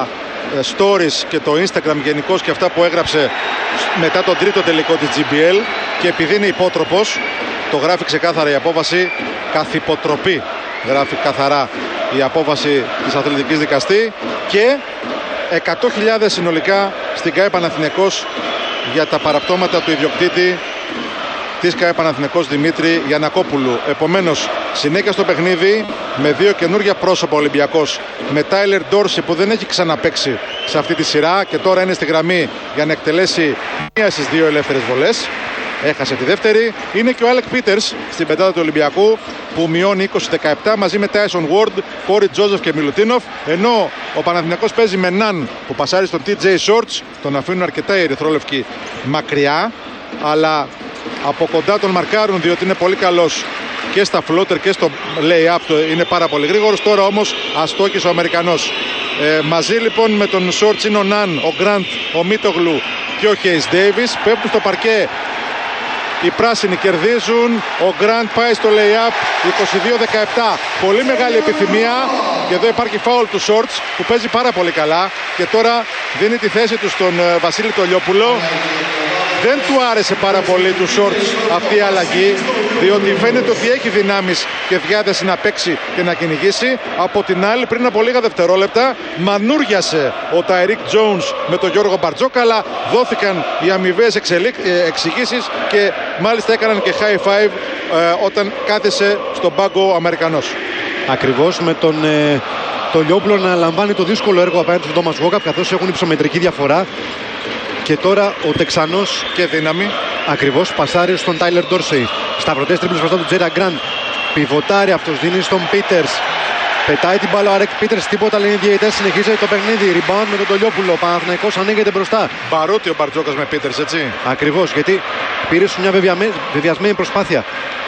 stories και το Instagram γενικώς και αυτά που έγραψε μετά τον τρίτο τελικό της τζι μπι ελ, και επειδή είναι υπότροπος, το γράφει ξεκάθαρα η απόφαση, καθ' υποτροπή γράφει καθαρά η απόφαση της αθλητικής δικαστή, και εκατό χιλιάδες συνολικά στην ΚΑΕ Παναθηναϊκός για τα παραπτώματα του ιδιοκτήτη της ΚΑΕ Παναθηναϊκός Δημήτρη Γιαννακόπουλου. Επομένως, συνέχεια στο παιχνίδι με δύο καινούργια πρόσωπα Ολυμπιακός, με Τάιλερ Ντόρση που δεν έχει ξαναπαίξει σε αυτή τη σειρά και τώρα είναι στη γραμμή για να εκτελέσει μία στις δύο ελεύθερες βολές. Έχασε τη δεύτερη. Είναι και ο Άλεκ Πίτερς στην πεντάδα του Ολυμπιακού που μειώνει είκοσι δεκαεπτά μαζί με Τάισον Ward, Κόρι Τζόζεφ και Μιλουτίνοφ. Ενώ ο Παναθηναϊκός παίζει με Ναν που πασάρει στον τι τζέι Shorts. Τον αφήνουν αρκετά οι ερυθρόλευκοι μακριά, αλλά από κοντά τον μαρκάρουν διότι είναι πολύ καλός και στα floater και στο lay-up, είναι πάρα πολύ γρήγορος. Τώρα όμως αστόχησε ο Αμερικανός. Ε, μαζί λοιπόν με τον Shorts είναι ο Ναν, ο Γκραντ, ο Μίτογλου και ο Χέις Ντέιβις. Πέφτουν στο παρκέ οι πράσινοι, κερδίζουν. Ο Γκραντ πάει στο lay-up είκοσι δύο δεκαεπτά. Πολύ μεγάλη επιθυμία. Και εδώ υπάρχει φάουλ του Shorts που παίζει πάρα πολύ καλά. Και τώρα δίνει τη θέση του στον Βασίλη Τολιόπουλο. Δεν του άρεσε πάρα πολύ του Shorts αυτή η αλλαγή, διότι φαίνεται ότι έχει δυνάμεις και διάθεση να παίξει και να κυνηγήσει. Από την άλλη, πριν από λίγα δευτερόλεπτα μανούριασε ο Ταϊρίκ Τζόουνς με τον Γιώργο Μπαρτζόκα, αλλά δόθηκαν οι αμοιβαίες εξηγήσεις και μάλιστα έκαναν και high five ε, όταν κάθεσε στον πάγκο ο Αμερικανός. Ακριβώς, με τον ε, Τολιόπουλο να λαμβάνει το δύσκολο έργο απέναντι στον Τόμας Γόκαπ, καθώς έχουν υψομετρική διαφορά. Και τώρα ο Τεξανός και δύναμη ακριβώς πασάρει στον Τάιλερ Ντόρσεϊ. Σταυρωτές τρίπλες μπροστά του Τζέρα Γκραντ. Πιβοτάρει αυτός, δίνει στον Πίτερς. Πετάει την μπάλα ο Άρεκ Πίτερς, τίποτα λένε οι διαιτητές, συνεχίζει το παιχνίδι. Rebound με τον Τολιόπουλο. Ο Παναθηναϊκός ανοίγεται μπροστά. Μπαρούτι ο Μπαρτζόκας με Πίτερς, έτσι. Ακριβώς, γιατί πήρε σου μια βεβαιασμένη προσπάθεια.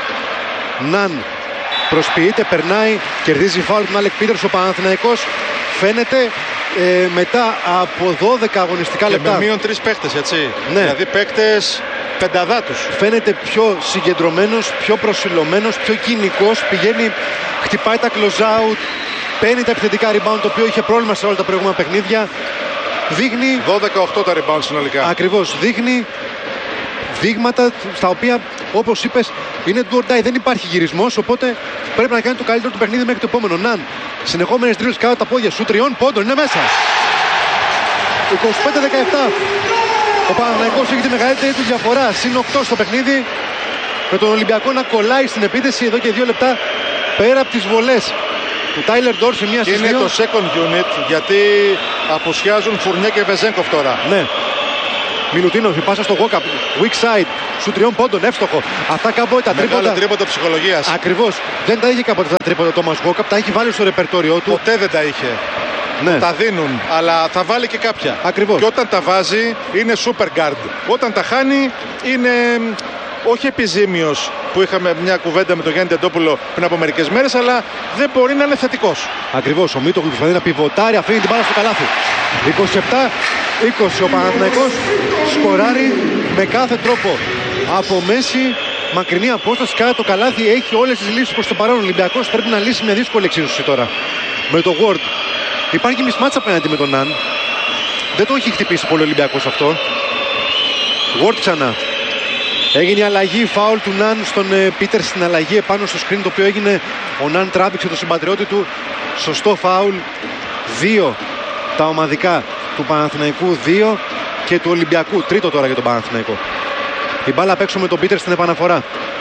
Ναν προσποιείται, περνάει, κερδίζει φάουλ τον Άρεκ Πίτερς. Ο Παναθηναϊκός φαίνεται ε, μετά από δώδεκα αγωνιστικά και λεπτά. Με μείον τρεις παίκτες, έτσι. Ναι. Δηλαδή παίκτες πενταδάτους. Φαίνεται πιο συγκεντρωμένος, πιο προσιλωμένος, πιο κοινικός. Πηγαίνει, χτυπάει τα close out, παίρνει τα επιθετικά rebound, το οποίο είχε πρόβλημα σε όλα τα προηγούμενα παιχνίδια. Δείχνει. δώδεκα οκτώ τα rebound συνολικά. Ακριβώς. Δείχνει δείγματα στα οποία, όπως είπες, είναι do or die. Δεν υπάρχει γυρισμός, οπότε πρέπει να κάνει το καλύτερο του παιχνίδι μέχρι το επόμενο. Ναν, συνεχόμενες δρύλες κάτω τα πόδια σου, τριών πόντων, είναι μέσα. είκοσι πέντε δεκαεπτά. Ο Παναθηναϊκός έχει τη μεγαλύτερη του διαφορά, συν οκτώ στο παιχνίδι, με τον Ολυμπιακό να κολλάει στην επίθεση εδώ και δύο λεπτά πέρα από τις βολές του Τάιλερ Ντόρση. Μία στις είναι δύο. το second unit, γιατί απουσιάζουν Φουρνιέ και Βεζέγκοφ τώρα. Ναι. Μιλουτίνος, η πάσα στο Γόκαπ, weak side, σου τριών πόντων, εύστοχο. Αυτά κάποτε τα τρίποτα. Μεγάλο τρίποντο ψυχολογίας. Ακριβώς. Δεν τα είχε κάποτε τα τρίποτα ο Τόμας Γόκαπ, τα έχει βάλει στο ρεπερτόριό του. Ποτέ δεν τα είχε. Ναι. Τα δίνουν, αλλά θα βάλει και κάποια. Ακριβώς. Και όταν τα βάζει είναι super guard. Όταν τα χάνει είναι όχι επιζήμιος, που είχαμε μια κουβέντα με τον Γιάννη Τεντόπουλο πριν από μερικές μέρες, αλλά δεν μπορεί να είναι θετικός. Ακριβώς. Ο Μίτογλου προσπαθεί να πιβοτάρει, αφήνει την μπάλα στο καλάθι. είκοσι επτά είκοσι. Ο Παναθηναϊκός σκοράρει με κάθε τρόπο. Από μέση, μακρινή απόσταση, κάτω το καλάθι, έχει όλες τις λύσεις προς το παρόν. Ο Ολυμπιακός πρέπει να λύσει μια δύσκολη εξίσωση τώρα. Με το Ward. Υπάρχει μισμάτσα απέναντι με τον Ναν. Δεν το έχει χτυπήσει πολύ ο Ολυμπιακός αυτό. Ward ξανά. Έγινε η αλλαγή, φάουλ του Ναν στον Πίτερ στην αλλαγή επάνω στο screen το οποίο έγινε. Ο Ναν τράβηξε τον συμπατριώτη του. Σωστό φάουλ. Δύο τα ομαδικά του Παναθηναϊκού, δύο και του Ολυμπιακού. Τρίτο τώρα για τον Παναθηναϊκό. Η μπάλα απ' έξω με τον Πίτερ στην επαναφορά.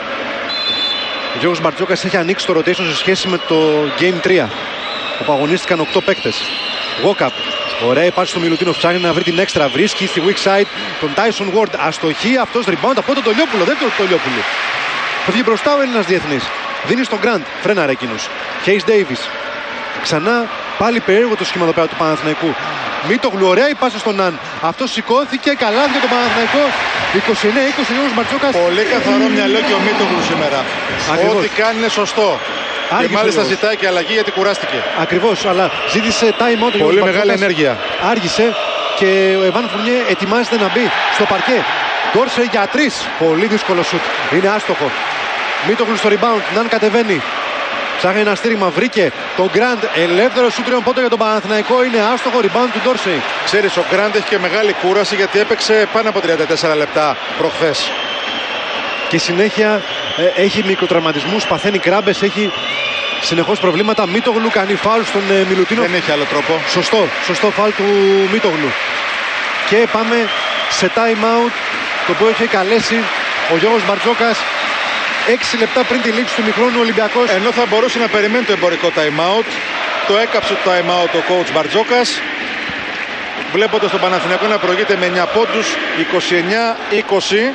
Ο Γιώργος Μπαρτζόκας έχει ανοίξει το rotation σε σχέση με το Game τρία, όπου αγωνίστηκαν οκτώ παίκτες. Γόκαπ. Ωραία, υπάρχει στο Μιλουτίνο, ψάχνει να βρει την έξτρα. Βρίσκει στη weak side τον Tyson Ward. Αστοχή, αυτός rebound από τον Τολιόπουλο. Δεύτερο του Τολιόπουλου. Θα βγει μπροστά ο Έλληνας διεθνής. Δίνει στον Grant. Φρέναρε εκείνος. Hayes Davis. Ξανά πάλι περίεργο το σχήμα εδώ πέρα του Παναθηναϊκού. Μίτογλου, ωραία η πάσα στον Ναν. Αυτό σηκώθηκε, καλά για τον Παναθηναϊκό. είκοσι εννέα είκοσι ο Μπαρτζόκας. Πολύ καθαρό μυαλό και ο Μίτογλου σήμερα. Ακριβώς. Ό,τι κάνει είναι σωστό. Άργησε και μάλιστα λίγο. ζητάει και αλλαγή γιατί κουράστηκε. Ακριβώς, αλλά ζήτησε time out. Πολύ μεγάλη ενέργεια. Άργησε και ο Εβάν Φουρνιέ ετοιμάζεται να μπει στο παρκέ. Ντόρσε για τρεις. Πολύ δύσκολο σουτ. Είναι άστοχο. Μίτογλου στο rebound. Ναν κατεβαίνει. Ψάχνει ένα στήριγμα. Βρήκε τον Γκραντ. Ελεύθερο σουτ τριών πόντων για τον Παναθηναϊκό. Είναι άστοχο rebound του Ντόρσεϊ. Ξέρεις, ο Γκραντ έχει και μεγάλη κούραση γιατί έπαιξε πάνω από τριάντα τέσσερα λεπτά προχθές. Και συνέχεια ε, έχει μικροτραυματισμούς, παθαίνει κράμπες, έχει συνεχώς προβλήματα. Μίτογλου κάνει φάουλ στον ε, Μιλουτίνο. Δεν έχει άλλο τρόπο. Σωστό, σωστό φάουλ του Μίτογλου. Και πάμε σε time out, το οποίο έχει καλέσει ο Γιώργος Μπαρτζόκας έξι λεπτά πριν τη λήξη του μικρόνου Ολυμπιακός. Ενώ θα μπορούσε να περιμένει το εμπορικό time out, το έκαψε το time out ο coach Μπαρτζόκας, βλέποντας τον Παναθηναϊκό να προηγείται με εννέα πόντους, είκοσι εννέα είκοσι.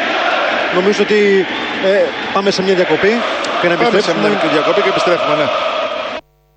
Νομίζω ότι ε, πάμε σε μια διακοπή και να πάμε επιστρέψουμε. σε μια διακοπή και επιστρέφουμε, ναι.